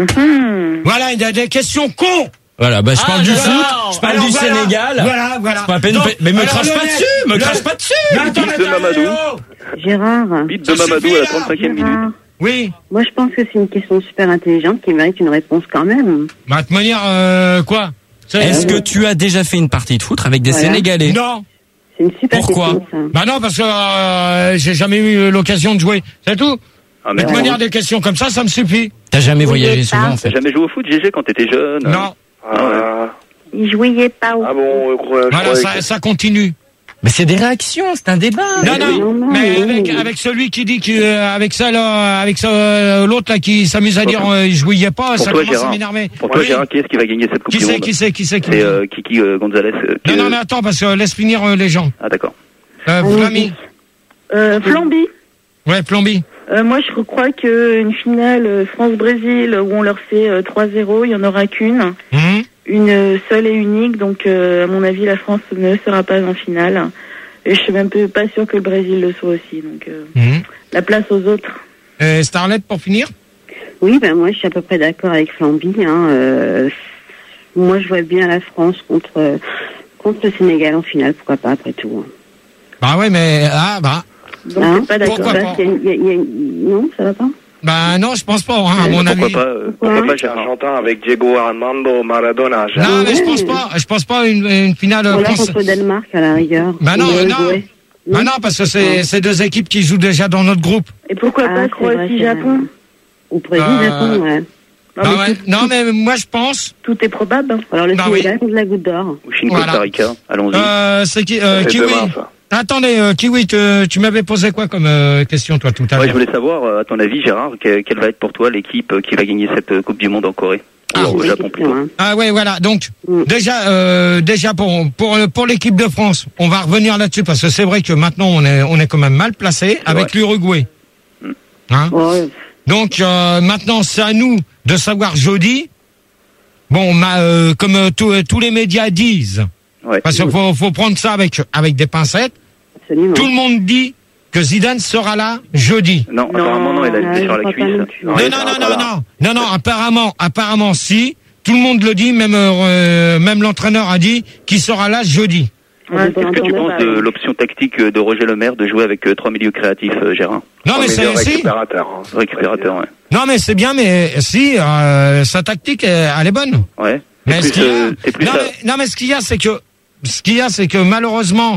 Mhm. Voilà, il y a des questions cons. Voilà, bah je Ah, parle du voilà. foot, je parle Alors, du voilà. Sénégal. Voilà, voilà. C'est pas à peine, Donc, mais me alors, crache pas Lionel, dessus, me le- crache pas dessus. Mais attends, Bite mais de attends, Mamadou. oh. Gérard, Bite Ça de Mamadou suffit, à la là. trente-cinquième minute. Gérard, Oui. moi je pense que c'est une question super intelligente qui mérite une réponse quand même. Bah, de toute manière, euh, quoi? C'est- Est-ce que tu as déjà fait une partie de foot avec des Voilà. Sénégalais? Non. C'est une super Pourquoi question, ça. Bah non, parce que euh, j'ai jamais eu l'occasion de jouer. C'est tout. Ah De merde. toute manière, des questions comme ça, ça me suffit. T'as jamais Oui, voyagé mais souvent pas. en T'as fait. jamais joué au foot, G G, quand t'étais jeune? Non. Ah, Il jouait pas au ah bon, je crois- je Voilà, croyais ça, que- ça continue. Mais c'est des réactions, c'est un débat. Non, non, non, non, mais non. avec, avec celui qui dit qu'avec ça, là, avec ça, euh, l'autre là qui s'amuse à dire euh, je jouais pas, Pour ça toi, commence à Gérard. m'énerver. Pour toi, Oui. Gérard, qui est-ce qui va gagner cette Coupe Qui du c'est, Monde? qui c'est, qui c'est, qui C'est euh, Kiki euh, Gonzalez. euh, qui, Non, non, euh, mais attends, parce que laisse finir euh, les gens. Ah d'accord. Euh, Allez-y. Flamy. Euh, Flamby. Ouais, Plomby. Euh, moi, je crois qu'une finale euh, France-Brésil où on leur fait euh, trois zéro, il n'y en aura qu'une. Hum. Une seule et unique. Donc, euh, à mon avis, la France ne sera pas en finale. Et je suis même peu- pas sûre que le Brésil le soit aussi. Donc, euh, Hum. la place aux autres. Euh, Starlet, pour finir. Oui, ben moi je suis à peu près d'accord avec Flamby. Hein. Euh, moi je vois bien la France contre euh, contre le Sénégal en finale, pourquoi pas après tout. hein. Bah ouais, mais ah bah. Donc, Hein c'est pas d'accord. Pourquoi pas Parce qu'il y a- il y a- il y a- Non, ça va pas. Bah non, je pense pas, hein, à mon pourquoi avis. pas, euh, pourquoi pas Gérard? Argentin avec Diego Armando Maradona. Gérard. Non, mais je pense pas. Je pense pas une, une finale Voilà France. contre le Danemark à la rigueur. Bah non, Ou non. l'Uruguay. Bah non, parce que c'est c'est deux équipes qui jouent déjà dans notre groupe. Et pourquoi Ah, pas c'est vrai, Croatie-Japon? Ou Brésil, Euh, Japon, ouais. Non, Ah mais ouais. tout, Non, mais moi je pense. tout est probable. hein. Alors le Bah Sénégal oui. contre la Goutte d'Or. Ou Chine Voilà. Costa Rica, allons-y. Euh, c'est qui euh, C'est Kiwi. demain, ça. Attendez, euh, Kiwi, te- tu m'avais posé quoi comme euh, question toi tout à Ouais, je l'heure? voulais savoir, euh, à ton avis, Gérard, que- quelle va être pour toi l'équipe euh, qui va gagner cette euh, Coupe du Monde en Corée? Ah, Ou au Bonne Japon question, plutôt. hein. Ah ouais, voilà. Donc Mm. déjà, euh, déjà pour pour pour l'équipe de France, on va revenir là-dessus parce que c'est vrai que maintenant on est on est quand même mal placé avec vrai. l'Uruguay. Mm. Hein? Ouais. Donc euh, maintenant c'est à nous de savoir jeudi. Bon, ma, euh, comme euh, tous euh, tous les médias disent, Ouais. parce qu'il faut faut prendre ça avec avec des pincettes. Absolument. Tout le monde dit que Zidane sera là jeudi. Non, apparemment non, il a le blessure à la cuisse. Non, non, non, non, non, non, non, apparemment, apparemment, si. Tout le monde le dit, même, euh, même l'entraîneur a dit qu'il sera là jeudi. Ouais, qu'est-ce que tu penses de l'option tactique de Roger Lemaire de jouer avec euh, trois milieux créatifs, euh, Gérard? Non, mais c'est si. Récupérateur. Hein. Récupérateur, ouais. Non, mais c'est bien, mais si, euh, sa tactique, elle est bonne. Ouais. Mais ce qu'il y a, non, mais, non, mais ce qu'il y a, c'est que, ce qu'il y a, c'est que malheureusement,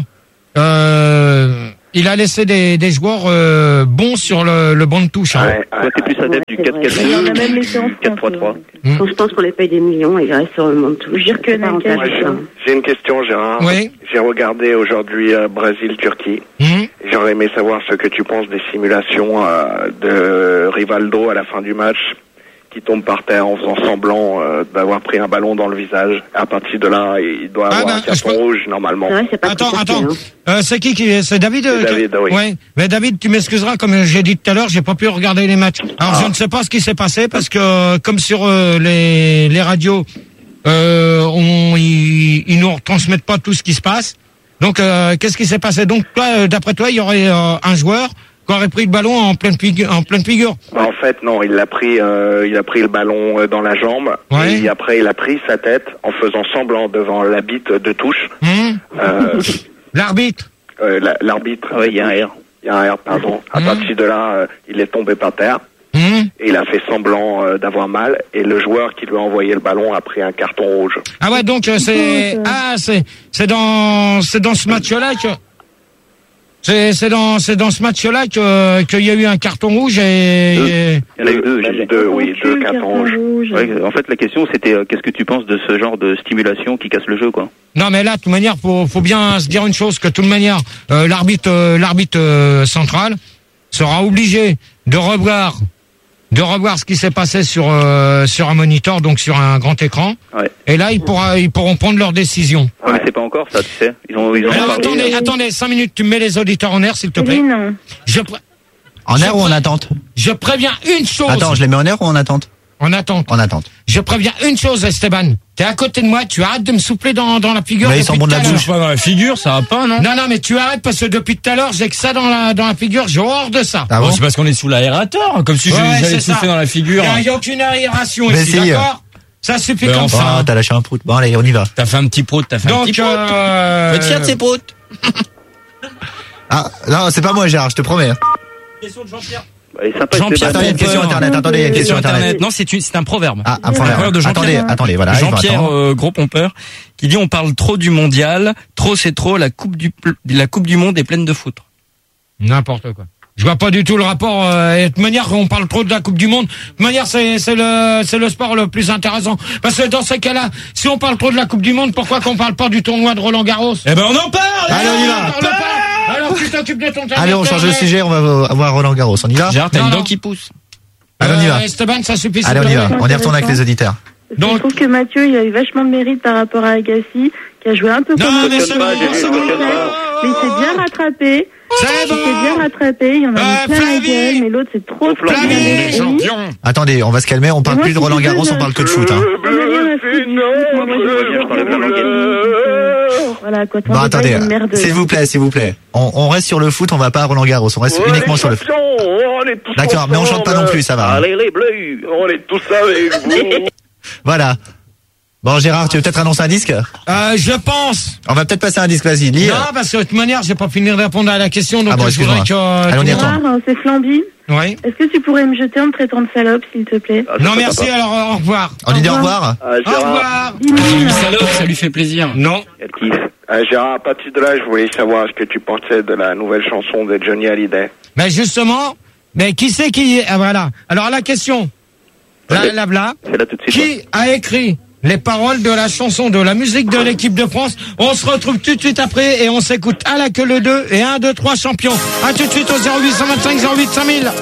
euh, il a laissé des, des joueurs euh, bons sur le, le banc de touche. Hein. Ouais, toi, t'es plus adepte du quatre quatre deux, quatre trois trois. Quand je pense qu'on les paye des millions, ils restent sur le banc de touche. Je veux dire que J'ai une question, Gérard. Oui. J'ai regardé aujourd'hui euh, Brésil-Turquie. Mmh. J'aurais aimé savoir ce que tu penses des simulations euh, de Rivaldo à la fin du match, qui tombe par terre en faisant semblant euh, d'avoir pris un ballon dans le visage. À partir de là, il doit Ah, avoir bah, un carton je peux- rouge normalement. Ouais, c'est pas Attends, très attends. facile, Euh, c'est qui qui c'est David euh, C'est David, qui- oui. Ouais. Mais David, tu m'excuseras, comme j'ai dit tout à l'heure, j'ai pas pu regarder les matchs. Alors Ah. je ne sais pas ce qui s'est passé parce que euh, comme sur euh, les les radios, euh, on ils, ils nous transmettent pas tout ce qui se passe. Donc euh, qu'est-ce qui s'est passé? Donc toi, euh, d'après toi, il y aurait euh, un joueur qui aurait pris le ballon en pleine figure, en pleine figure. Bah, en fait, non, il a pris, euh, il a pris le ballon euh, dans la jambe. Ouais. Et après, il a pris sa tête en faisant semblant devant la bite de touche. Hum Euh, L'arbitre. euh, la- L'arbitre. Ah ouais, il y a un R. Il y a un R, pardon. À Hum. partir de là, euh, il est tombé par terre. Hum Et il a fait semblant euh, d'avoir mal. Et le joueur qui lui a envoyé le ballon a pris un carton rouge. Ah ouais, donc euh, c'est ah c'est c'est dans c'est dans ce match-là que c'est c'est dans c'est dans ce match-là que qu'il y a eu un carton rouge et, et- Il y en a eu deux, Même j'ai- deux, oui, deux cartons rouges. Ouais, en fait, la question, c'était euh, qu'est-ce que tu penses de ce genre de stimulation qui casse le jeu, quoi? non mais là de toute manière faut faut bien se dire une chose, que de toute manière euh, l'arbitre euh, l'arbitre euh, central sera obligé de revoir de revoir ce qui s'est passé sur euh, sur un moniteur, donc sur un grand écran. Ouais. Et là ils pourra ils pourront prendre leur décision. Ouais, mais c'est pas encore ça, tu sais. Ils ont, ils ont Alors, parlé, attendez euh, attendez cinq minutes, tu me mets les auditeurs en air s'il te plaît. Oui, non. Je pré- En Je air ou en pré- attente? je préviens une chose. Attends, je les mets en air ou en attente? En attente. En attente. Je préviens une chose, Esteban. T'es à côté de moi, tu arrêtes de me souffler dans, dans la figure. Mais ils depuis sont bons de tout la à l'heure. bouche. Pas dans la figure, ça va pas, non? Non, non, mais tu arrêtes parce que depuis tout à l'heure, j'ai que ça dans la, dans la figure, j'ai horreur de ça. Ah Bon, bon? c'est parce qu'on est sous l'aérateur, comme si je- Ouais, j'allais c'est te souffler ça. dans la figure. Il n'y a aucune aération Mais ici, si. d'accord? Ça suffit Mais comme enfin. ça. Ah, t'as lâché un prout. Bon, allez, on y va. T'as fait un petit prout, t'as fait un petit Donc, prout. euh... Faut être fier de ses proutes. Ah, non, c'est pas moi, Gérard, je te promets. bah, il est sympa, Jean-Pierre Attends, il y a une question Pompeur. internet. Attendez, il y a une question Internet. internet. Non, c'est une, c'est un proverbe. Ah, un Un proverbe problème. de Jean-Pierre. Attendez, attendez, voilà. il va Jean-Pierre attendre. euh, Gros Pompeur qui dit on parle trop du mondial, trop c'est trop, la coupe du pl- la coupe du monde est pleine de foutre. N'importe quoi. Je vois pas du tout le rapport. Euh, et de toute manière, on parle trop de la Coupe du Monde. De toute manière, c'est c'est le c'est le sport le plus intéressant. Parce que dans ces cas-là, si on parle trop de la Coupe du Monde, pourquoi qu'on parle pas du tournoi de Roland Garros? Eh ben on en parle. Allez, on y va. On parle pas. Alors tu t'occupes de ton Allez, on change de sujet, on va avoir Roland Garros. On y va? Gérard, t'as Non, une dent non. qui pousse. Allez, on y va. Euh, Esteban, ça suffit. Allez, on y s'il te va. plaît. On y retourne avec les auditeurs. Donc, je trouve que Mathieu, il a eu vachement de mérite par rapport à Agassi, qui a joué un peu Non, comme mais un c'est bon, c'est bon. mais il s'est bien rattrapé. C'est Il s'est bien rattrapé, il y en a Euh, mis plein la Flavie. gueule, mais l'autre c'est trop trop bien. Flavie, champion. Attendez, on va se calmer, on parle Moi, plus de je Roland suis Garros, désolée. on parle que de foot. Hein. J'en ai rien à foutre du foot, moi, moi, je- je t'enlève la langue. Voilà, quoi, t'en Bon, veux pas, attendez, il est merdeux. s'il vous plaît, s'il vous plaît. On, on reste sur le foot, on va pas à Roland Garros, on reste uniquement sur le foot. D'accord, mais on chante pas non plus, ça va. hein. Allez les bleus, on est tous avec vous. Voilà. Bon, Gérard, tu veux peut-être annoncer un disque? Euh, je pense. On va peut-être passer un disque, vas-y, lis. Non, parce que de toute manière, j'ai pas fini de répondre à la question, donc Ah bon, je voudrais que. excuse-moi. euh, Allez, on y tout le retourne. monde- Gérard, c'est Flamby. Oui. Est-ce que tu pourrais me jeter en me traitant de salope, s'il te plaît? Ah, ça Non, serait merci, sympa. alors euh, au revoir. On dit au revoir? Ah, Au Gérard, revoir. Une salope, ça lui fait plaisir. Non. Il y a le kiff. ah, Gérard, à partir de là, je voulais savoir ce que tu pensais de la nouvelle chanson de Johnny Hallyday. Mais justement, mais qui c'est qui ah, voilà. Alors la question. Là, là, là. C'est là tout de suite. Qui a écrit les paroles de la chanson de la musique de l'équipe de France? On se retrouve tout de suite après et on s'écoute à la queue le deux et un, deux, trois champions. À tout de suite au zéro huit cent vingt-cinq zéro huit cinq mille.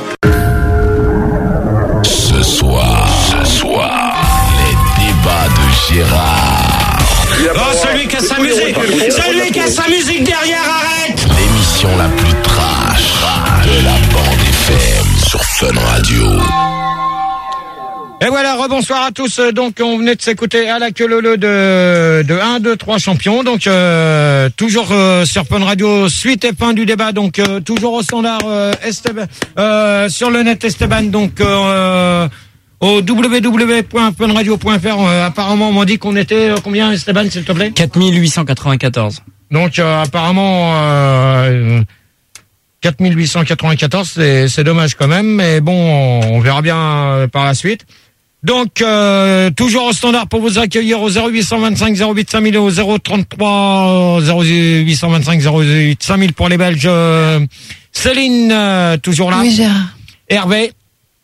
Ce soir, ce soir, les débats de Gérard. Oh, celui qui a sa musique, celui qui a sa musique derrière, arrête. L'émission la plus trash de la bande F M sur Fun Radio. Et voilà, rebonsoir à tous. Donc, on venait de s'écouter à la queue leu de, de un, deux, trois champions. Donc, euh, toujours euh, sur Fun Radio, suite et fin du débat. Donc, euh, toujours au standard euh, Esteban, euh, sur le net Esteban. Donc, euh, au w w w point fun radio point f r. Euh, apparemment, on m'a dit qu'on était euh, combien, Esteban, s'il te plaît? quatre mille huit cent quatre-vingt-quatorze. Donc, euh, apparemment... Euh, quatre mille huit cent quatre-vingt-quatorze, c'est, c'est dommage quand même, mais bon, on, on verra bien euh, par la suite. Donc, euh, toujours au standard pour vous accueillir au zéro huit cent vingt-cinq zéro huit cinq mille et au zéro trente-trois zéro huit cent vingt-cinq zéro huit cinq mille pour les Belges. Euh, Céline, euh, toujours là. Oui, Gérard. Hervé.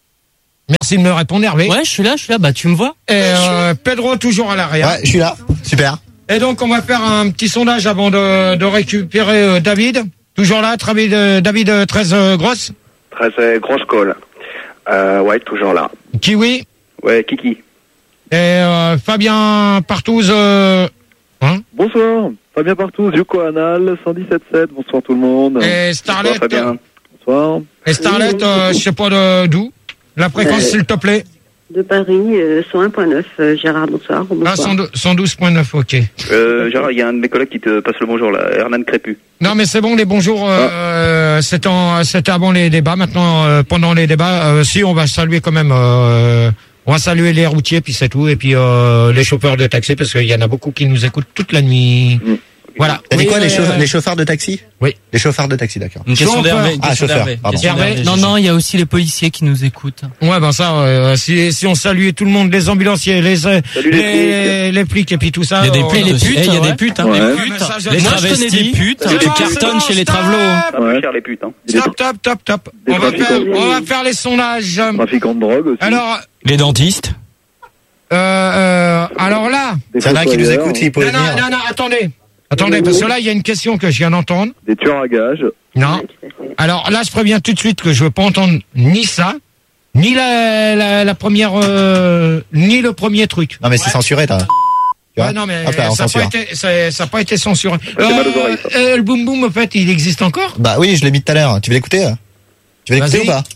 Merci de me répondre, Hervé. Ouais, je suis là, je suis là, bah tu me vois. Et euh, Pedro, toujours à l'arrière. Ouais, je suis là. Super. Et donc, on va faire un petit sondage avant de, de récupérer euh, David. Toujours là, David, euh, David euh, treize euh, grosses. treize euh, grosses calls. Euh, ouais, toujours là. Kiwi. Ouais, Kiki. Et euh, Fabien Partouze. Euh, hein Bonsoir, Fabien Partouze, Yoko Anal, cent dix-sept sept, bonsoir tout le monde. Et Starlet. Bonsoir, Fabien. Bonsoir. Et Starlet, euh, je sais pas de, d'où. La fréquence, Euh, s'il te plaît. De Paris, euh, cent un virgule neuf. Euh, Gérard, bonsoir. bonsoir. Ah, cent douze virgule neuf, ok. Euh, Gérard, il y a un de mes collègues qui te passe le bonjour, là, Hernan Crépu. Non, mais c'est bon, les bonjours, euh, c'était, en, c'était avant les débats. Maintenant, euh, pendant les débats, euh, si, on va saluer quand même, euh, on va saluer les routiers, puis c'est tout, et puis euh, les chauffeurs de taxi, parce qu'il y en a beaucoup qui nous écoutent toute la nuit. Mm. Voilà. T'as dit Oui, quoi, euh, les, chauff- les chauffeurs de taxi? Oui. Les chauffeurs de taxi, d'accord. Une question Chauffeur. d'Hervé. une Ah, question chauffeur, d'Hervé. pardon. Question Hervé. d'Hervé. Non, non, il y a aussi les policiers qui nous écoutent. Ouais, ben ça, euh, si, si on salue tout le monde, les ambulanciers, les, euh, Salut les les, les flics, et puis tout ça. Il y a des euh, putes les aussi. putes, Eh, il y a ouais. des putes, hein. Ouais. Les Ouais, putes. mais ça, je- Les moi, je connais travestis. des putes. C'est Tu bon, cartonnes c'est chez les bon, travelots. Ça va Ouais. cher les putes, hein. Stop, top, top, top. Des On va trafiquants. faire, on va faire les sondages. Trafiquants de drogue aussi. Alors, Les dentistes. euh, euh, alors là. Des Il y en a un qui nous fossoyeurs, écoute, il peut Non, non, venir. non, non, attendez. Attendez, parce que là, il y a une question que je viens d'entendre. Des tueurs à gages. Non. Alors là, je préviens tout de suite que je veux pas entendre ni ça, ni la, la, la première, euh, ni le premier truc. Non, mais c'est censuré, t'as. Tu vois Ouais, non, mais Hop là, on ça n'a pas, censure. été- ça- ça a pas été censuré. fait mal aux oreilles, ça. euh, le boom boom, en fait, il existe encore? Bah oui, je l'ai mis tout à l'heure. Tu veux l'écouter? euh Tu veux l'écouter Vas-y. ou pas?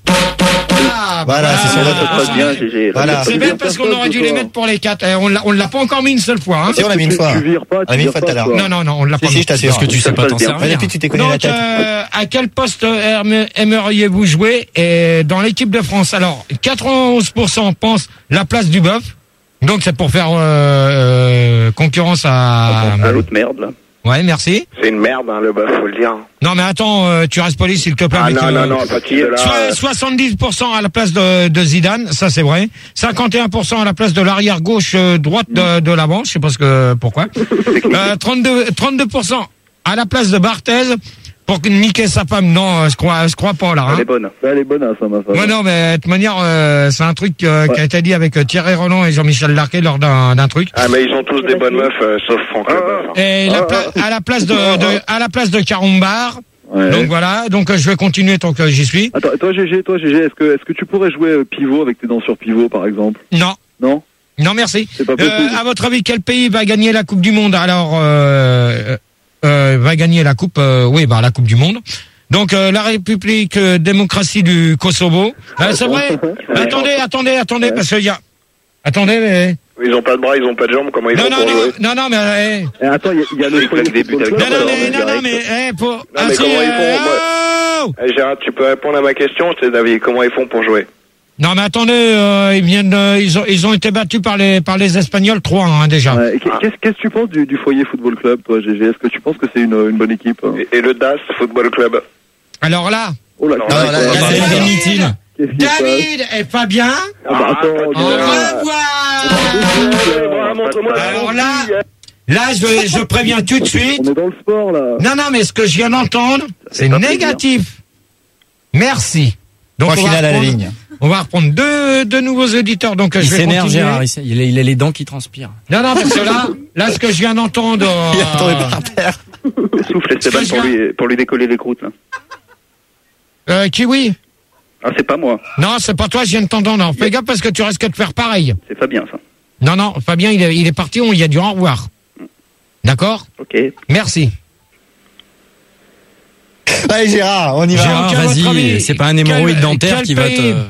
Ah, Voilà, c'est sur Ça votre- se passe bien, G G. Voilà. C'est bête parce qu'on aurait dû les mettre pour les quatre. Eh, on l'a, on l'a pas encore mis une seule fois, hein. Si, on l'a mis une Tu- fois. Tu vires pas, On l'a tu mis une vires fois pas, tout à l'heure. toi. Non, non, non, on l'a Si, pas si, mis. je t'assure. Parce que tu Ça sais se pas passe t'en bien. servir. Ouais, depuis, tu t'es connu la Donc, tête. euh, à quel poste aime- aimeriez-vous jouer et dans l'équipe de France? Alors, quatre-vingt-onze pour cent pensent la place du bœuf. Donc, c'est pour faire euh, euh, concurrence à... À l'autre merde, là. Ouais, merci. C'est une merde, hein, le bœuf, faut le dire. Non, mais attends, euh, tu restes poli, s'il te plaît. Ah avec, non, euh, non, non, à partir de là. Soit- euh, soixante-dix pour cent à la place de, de Zidane, ça c'est vrai. cinquante et un pour cent à la place de l'arrière gauche euh, droite de, de l'avant, je sais pas ce que pourquoi. Euh, trente-deux, trente-deux pour cent à la place de Barthez pour niquer sa femme. Non, euh, je crois, je crois pas là. Hein. Elle est bonne. Elle est bonne, hein, ça, ma femme. Ouais, non, mais de toute manière, euh, c'est un truc euh, qui a été dit avec euh, Thierry Roland et Jean-Michel Larquet lors d'un, d'un truc. Ah, mais ils ont tous des bonnes meufs, euh, sauf Franck le bœuf. hein. Et la pla- à la place de, de à la place de Carombar. Ouais. Donc voilà, donc euh, je vais continuer tant que j'y suis. Attends, toi, G G, toi, G G, est-ce que, est-ce que tu pourrais jouer euh, pivot avec tes dents sur pivot, par exemple? Non. Non? Non, merci. C'est pas possible. Euh, à votre avis, quel pays va gagner la Coupe du Monde? Alors, euh, euh, va gagner la Coupe, euh, oui, bah la Coupe du Monde. Donc, euh, la République euh, démocratie du Kosovo. Euh, c'est vrai. Attendez, attendez, attendez, parce qu'il y a. Attendez, mais. Ils ont pas de bras, ils ont pas de jambes, comment ils Non, font non, pour non, jouer? non, non, mais. eh. Eh, attends, il y, a- il y a le Ils foyer claquent des buts football avec club, Non, non, leur mais, alors, non, non, direct. mais, eh, pour. Non, mais comment ils font, oh Eh, Gérard, tu peux répondre à ma question, c'est David, comment ils font pour jouer? Non, mais attendez, euh, ils viennent, de- ils ont, ils ont été battus par les, par les Espagnols trois hein, déjà. Ouais, et qu'est- Qu'est-ce qu'est-ce que tu penses du, du foyer football club, toi, G G? Est-ce que tu penses que c'est une, une bonne équipe? hein? Et, et le D A S Football Club? Alors là, Oh là, Non, qu'est-ce non, qui là, se là, passe c'est David, inutile. Qu'est-ce qui se passe? David et Fabien, Ah bah attends, au Gérard. revoir. Montre-moi la Alors là, là, je, je préviens tout de suite. On est dans le sport, là. Non, non, mais ce que je viens d'entendre, c'est pas négatif. Merci. Donc, Point on va final à la reprendre- ligne. On va reprendre deux, deux nouveaux auditeurs. Donc, Il je vais s'énerve, continuer. Gérard. Il, s'é- il a, il a les dents qui transpirent. Non, non, parce que là, là, ce que je viens d'entendre. Il est euh, tombé par terre. Souffle Esteban Ce que je pour viens- lui, pour lui décoller les croûtes, là. euh, Kiwi. Ah, c'est pas moi. Non, c'est pas toi, je viens de t'entendre. Fais gaffe parce que tu risques de faire pareil. C'est Fabien, ça. Non, non, Fabien, il est, il est parti, on y a du au revoir. D'accord? Ok. Merci. Allez, Gérard, on y va. Gérard, Donc, à votre vas-y. avis, C'est pas un hémorroïde quel- dentaire quel qui va pays- te.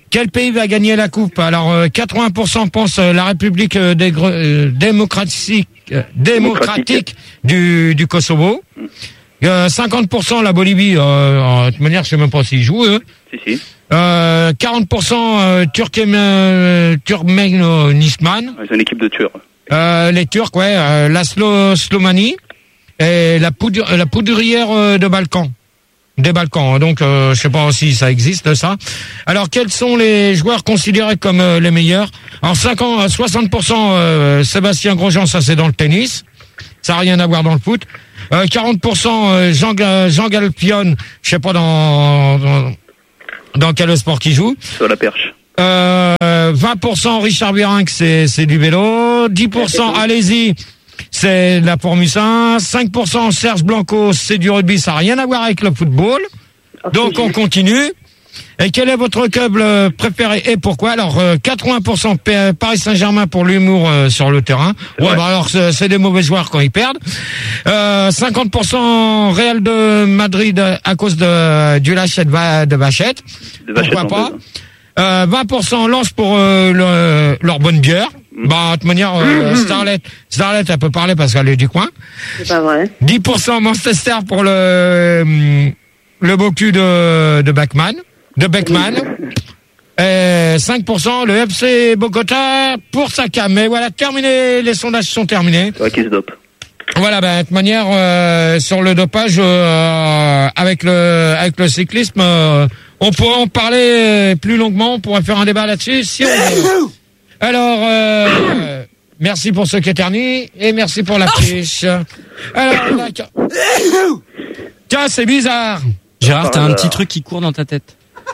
Quel pays va gagner la coupe? Alors, euh, quatre-vingts pour cent pensent euh, la République euh, des, euh, démocratique, euh, démocratique du, du Kosovo. Euh, cinquante pour cent la Bolivie. Euh, de toute manière, je sais même pas s'ils jouent, eux. Si, si. Euh, quarante pour cent euh, Turkmen, Turkménistan. C'est une équipe de Turcs. Euh, les Turcs, ouais. Euh, la Slo Slomanie et la, poudre, la poudrière euh, de Balkan. Des Balkans, donc euh, je sais pas si ça existe ça. Alors quels sont les joueurs considérés comme euh, les meilleurs? Alors cinquante, soixante pour cent euh, Sébastien Grosjean, ça c'est dans le tennis, ça n'a rien à voir dans le foot. Euh, quarante pour cent euh, Jean, Jean Galpion, je sais pas dans, dans dans quel sport qu'il joue. Sur la perche. Euh, vingt pour cent Richard Virenque, c'est c'est du vélo. dix pour cent allez-y. C'est de la Formule un, cinq pour cent Serge Blanco, c'est du rugby, ça n'a rien à voir avec le football. Donc on continue. Et quel est votre club préféré et pourquoi? Alors euh, quatre-vingts pour cent Paris Saint-Germain pour l'humour euh, sur le terrain. Ouais, bah alors c'est, c'est des mauvais joueurs quand ils perdent. Euh, cinquante pour cent Real de Madrid à cause de du lâcher de, va, de Vachette. De Vachette. Pourquoi pas? Euh, vingt pour cent Lance pour euh, le, leur bonne bière. Bah, de toute manière, euh, Starlet, Starlet, elle peut parler parce qu'elle est du coin. C'est pas vrai. dix pour cent Manchester pour le, le beau cul de, de Beckman, de Beckman. Et cinq pour cent le F C Bogota pour Saka. Mais voilà, terminé, les sondages sont terminés. Ouais, qui se dope. Voilà, bah, de toute manière, euh, sur le dopage, euh, avec le, avec le cyclisme, euh, on pourrait en parler plus longuement, on pourrait faire un débat là-dessus si on veut. Alors, euh, merci pour ceux qui éternuent et merci pour la fiche. Alors, d'accord. Tiens, c'est bizarre. Gérard, t'as un petit truc qui court dans ta tête.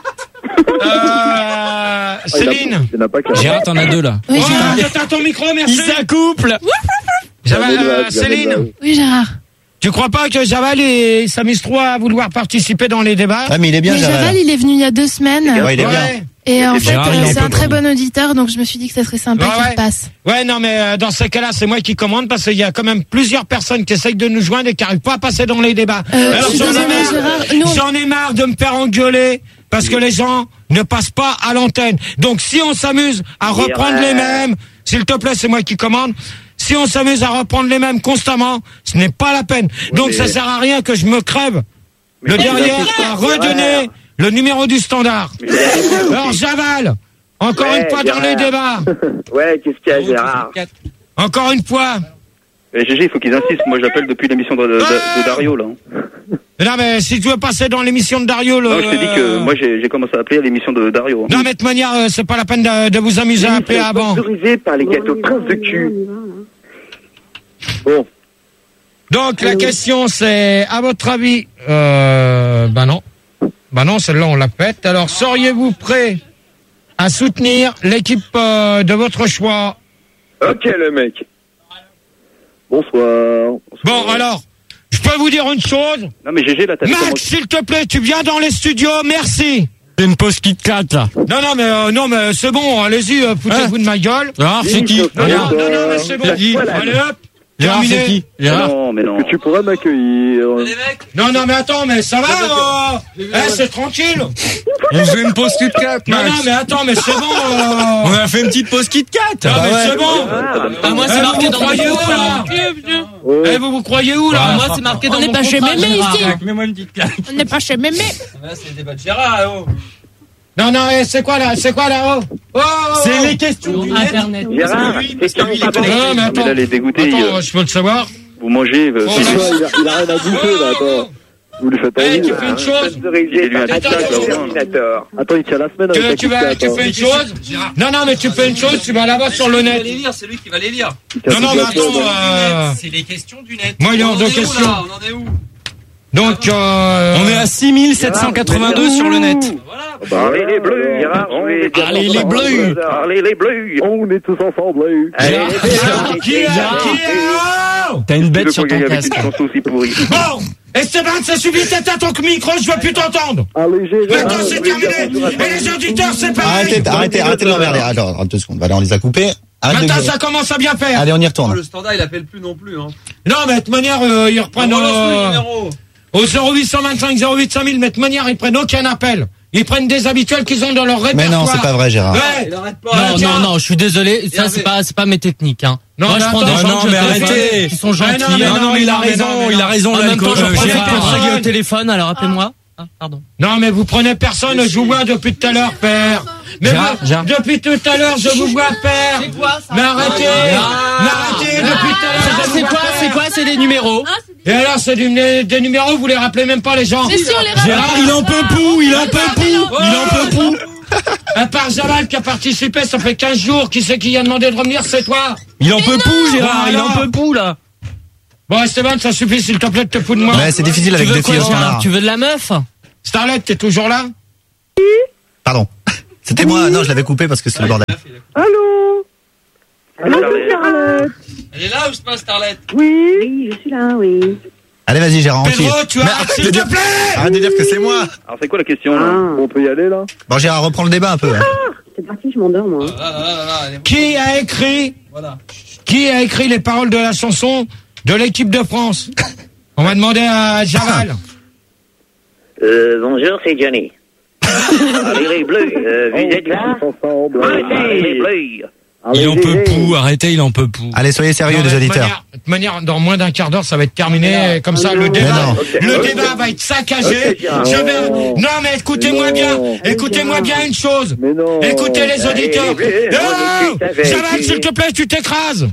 Euh, Céline. Gérard, t'en as deux là. Oui, oh, t'as ton micro, merci. Il s'accouple. Javal, euh, Céline. Oui, Gérard. Tu crois pas que Javal il s'amuse trop à vouloir participer dans les débats? Ah, mais il est bien, mais Javal. Javal, il est venu il y a deux semaines. Ouais, il est bien. Et en fait, Gérard, euh, c'est un très bon auditeur, donc je me suis dit que ça serait sympa ouais, qu'il ouais. passe. Ouais, non, mais euh, dans ces cas-là, c'est moi qui commande parce qu'il y a quand même plusieurs personnes qui essayent de nous joindre et qui n'arrivent pas à passer dans les débats. Euh, Alors, j'en, ai marre, nous... j'en ai marre de me faire engueuler parce que les gens ne passent pas à l'antenne. Donc, si on s'amuse à reprendre les mêmes, s'il te plaît, c'est moi qui commande. Si on s'amuse à reprendre les mêmes constamment, ce n'est pas la peine. Oui, donc, mais... ça sert à rien que je me crève mais le derrière à redonner ouais. le numéro du standard. Alors, Javal. Encore ouais, une fois Gérard. Dans les débats. Ouais, qu'est-ce qu'il y a, Gérard? Encore une fois. Eh, Gégé, il faut qu'ils insistent. Moi, j'appelle depuis l'émission de, de, de, de Dario, là. Non, mais si tu veux passer dans l'émission de Dario, le... Non, je t'ai dit que moi, j'ai, j'ai commencé à appeler à l'émission de Dario. Non, mais de toute manière, c'est pas la peine de, de vous amuser à appeler avant. Autorisé par les gâteaux prince de cul. Bon. Donc, la question, c'est, à votre avis, euh, bah non. Bah non, celle-là, on l'a faite. Alors, seriez-vous prêt à soutenir l'équipe euh, de votre choix? Ok, le mec. Bonsoir. Bonsoir. Bon, alors, je peux vous dire une chose? Non, mais Gégé, là, t'as Max, comment... s'il te plaît, tu viens dans les studios, merci. C'est une pause Kit Kat, là. Non, non, mais, euh, non, mais c'est bon, allez-y, euh, foutez-vous hein? de ma gueule. Ah, c'est qui? Non, non, non, non, mais c'est bon. Allez, hop. Gérard, c'est qui? Gérard. Non, mais non. Est-ce que tu pourrais m'accueillir? Non, non, mais attends, mais ça va, euh... eh, c'est tranquille. On fait une pause Kit Kat, Max. Non, non, mais attends, mais c'est bon, euh... On a fait une petite pause Kit Kat. Non, ah, mais ouais. c'est bon. Ah, ah, moi, c'est eh, marqué vous dans croyez où, là? Eh, vous vous croyez où, là? Ah, moi, c'est marqué dans On n'est pas chez Mémé, ici. Mets-moi une petite claque. On n'est pas chez Mémé. C'est le débat de Gérard, oh. Non, non, c'est quoi là? C'est quoi là? Oh, oh, oh c'est oh. les questions du Internet. Gérard, c'est qui lui pas Non, mais attends. Mais là, les dégoûtés. Attends, je peux le savoir. Vous mangez. Euh, oh, il, a, il a rien à goûter là, attends. Vous lui faites hey, envie. tu fais une chose. Attends, il tient la semaine. Tu, tu, vas, tu fais une chose. Non, non, mais tu fais une chose, tu vas là-bas sur le net. C'est lui qui va les lire. Non, non, mais attends. Euh... C'est les questions du net. Moi, il y a deux questions. On en est où? Donc, euh... on est à six mille sept cent quatre-vingt-deux sur le net. Voilà. Bah, allez les bleus, Gérard, allez les bleus, allez les bleus, on est tous ensemble. Gérard, qui est là? T'as une bête sur ton casque. Bon, Esteban, ça suffit, t'éteins ton micro, je veux plus t'entendre. Allez, Gérard. Maintenant, c'est terminé. Et les auditeurs, c'est pareil. Arrêtez, arrêtez, arrêtez de l'emmerder. Alors, deux secondes, allez, on les a coupés. Maintenant, ça commence à bien faire. Allez, on y retourne. Le standard, il appelle plus non plus, hein. Non, mais de toute manière, euh, ils reprennent euh, au zéro huit cent vingt-cinq zéro huit cinq mille, mais de toute manière, ils prennent aucun appel. Ils prennent des habituels qu'ils ont dans leur répertoire. Mais non, c'est pas vrai, Gérard. Ouais. Non, non, non, je suis désolé. Ça, c'est pas, c'est pas mes techniques, hein. Non, Moi, je prends des attends, gens non, que je mais téléphone, arrêtez. qui sont gentils. Mais non, mais hein. non, mais il a raison, il a raison, En là, même temps, je euh, prends des Gérard. personnes au téléphone, alors appelez-moi. Ah, pardon. Non, mais vous prenez personne, je vous vois depuis tout à l'heure, père. Mais Gérard, vous- Gérard. depuis tout à l'heure, je vous vois, père. C'est quoi, ça? Mais arrêtez, Ah. mais arrêtez, depuis tout à l'heure, Ça, je vous c'est vois, quoi, père. c'est quoi, c'est des numéros? Et alors, c'est du- des numéros, vous les rappelez même pas, les gens. Mais si, on les rappelle. Gérard, il en peut pou, il en peut pou, il en peut pou. À part Javal qui a participé, ça fait quinze jours, qui c'est qui a demandé de revenir, c'est toi. Il en peut pou, Gérard, il en Voilà. peut pou, là. Bon, Esteban, ça suffit, s'il te plaît, de te fous de moi. Mais c'est difficile Tu avec veux deux quoi, filles au Gérard? standard. Tu veux de la meuf? Starlet, t'es toujours là? Pardon. C'était moi, non, je l'avais coupé parce que c'est le bordel. Allô? Allô, Charlotte? Elle est là ou c'est pas Starlet? Oui, oui, je suis là, oui. Allez, vas-y, Gérard, on Pedro, tire. tu Mais as, arrête s'il de te dire- plaît. Arrête de dire que c'est moi. Alors c'est quoi la question là? Ah, On peut y aller là? Bon, Gérard, reprends le débat un peu. hein. c'est parti, je m'endors, moi. Qui a écrit, qui a écrit les paroles de la chanson de l'équipe de France? On va demander à Javal. Euh, bonjour, c'est Johnny. Allez les bleus, euh, vous êtes là? Allez les bleus. Il en peut pou, arrêtez, il en peut pou. Allez, soyez sérieux, Non, les de auditeurs. manière- De toute manière, dans moins d'un quart d'heure, ça va être terminé. Comme ça, le débat, non. le Ok. débat va être saccagé. Ok, Gérard. Je vais, non, mais écoutez-moi Mais bien. non. Écoutez-moi bien une chose. Mais non. Écoutez les auditeurs. Allez, allez, Oh, on discute avec Javal, lui. s'il te plaît, tu t'écrases.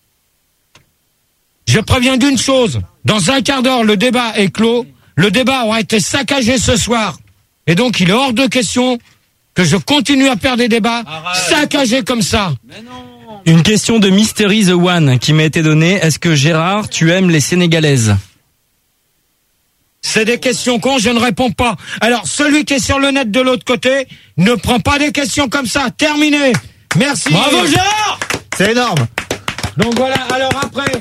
Je préviens d'une chose. Dans un quart d'heure, le débat est clos. Le débat aura été saccagé ce soir. Et donc, il est hors de question que je continue à faire des débats saccagés comme ça. Une question de Mystery the One qui m'a été donnée. Est-ce que Gérard, tu aimes les Sénégalaises? C'est des questions cons, je ne réponds pas. Alors, celui qui est sur le net de l'autre côté, ne prend pas des questions comme ça. Terminé. Merci. Bravo, Gérard! C'est énorme. Donc voilà, alors après.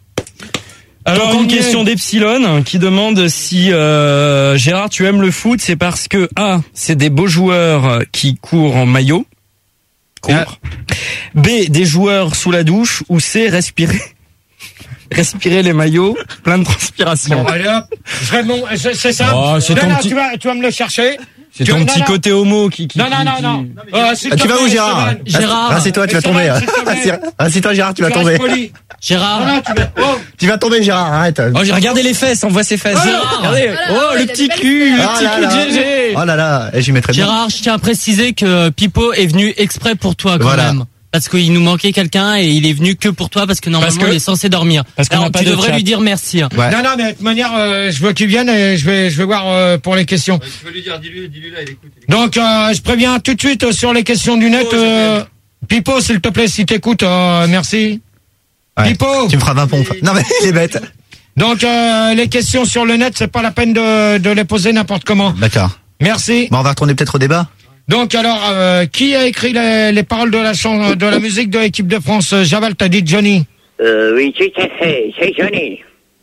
Alors Donc, une on y question est. d'Epsilon qui demande si euh, Gérard tu aimes le foot, c'est parce que A, c'est des beaux joueurs qui courent en maillot, courent. B, des joueurs sous la douche, ou C, respirer respirer les maillots, plein de transpiration. Bon, allez hop. Je réponds, c'est c'est ça. Oh, c'est non, ton non, petit- tu vas, tu vas me le chercher. C'est Tu- ton non, petit non. côté homo qui... qui Non, non, qui- non, qui- non. Euh, s'il Ah, te tu vas plaît, où, Gérard? Esteban. Gérard. Assieds-toi, tu vas Esteban, tomber. s'il te plaît. Assis- Assieds-toi, Gérard, tu vas Tu tomber. restes poli. Gérard. Non, non, tu vas. Oh. Tu vas tomber, Gérard, arrête. Oh, j'ai regardé les fesses, on voit ses fesses. Gérard. Regardez. Voilà, Oh, oh, le il a petit des belles cul, le Ah petit là cul là. de G G. Oh là là, et j'y mettrais bien. Gérard, je tiens à préciser que Pipo est venu exprès pour toi quand Voilà. même. Parce qu'il nous manquait quelqu'un et il est venu que pour toi parce que normalement Parce que- il est censé dormir. parce qu'on Alors n'a pas tu de devrais chat. lui dire merci. hein. Ouais. Non, non, mais de toute manière, euh, je veux qu'il vienne et je vais, je vais voir euh, pour les questions. Tu veux lui dire, dis-lui, dis-lui là, il écoute. Donc, euh, je préviens tout de suite euh, sur les questions du net. Euh, Pipo, s'il te plaît, si t'écoutes, euh, merci. Ouais. Pipo. Tu me feras vingt pompes. Non, mais il est bête. Donc, euh, les questions sur le net, c'est pas la peine de, de les poser n'importe comment. D'accord. Merci. Bon, on va retourner peut-être au débat. Donc, alors, euh, qui a écrit les, les paroles de la chan- de la musique de l'équipe de France? Javal, t'as dit Johnny. Euh, oui, tout à fait, c'est Johnny.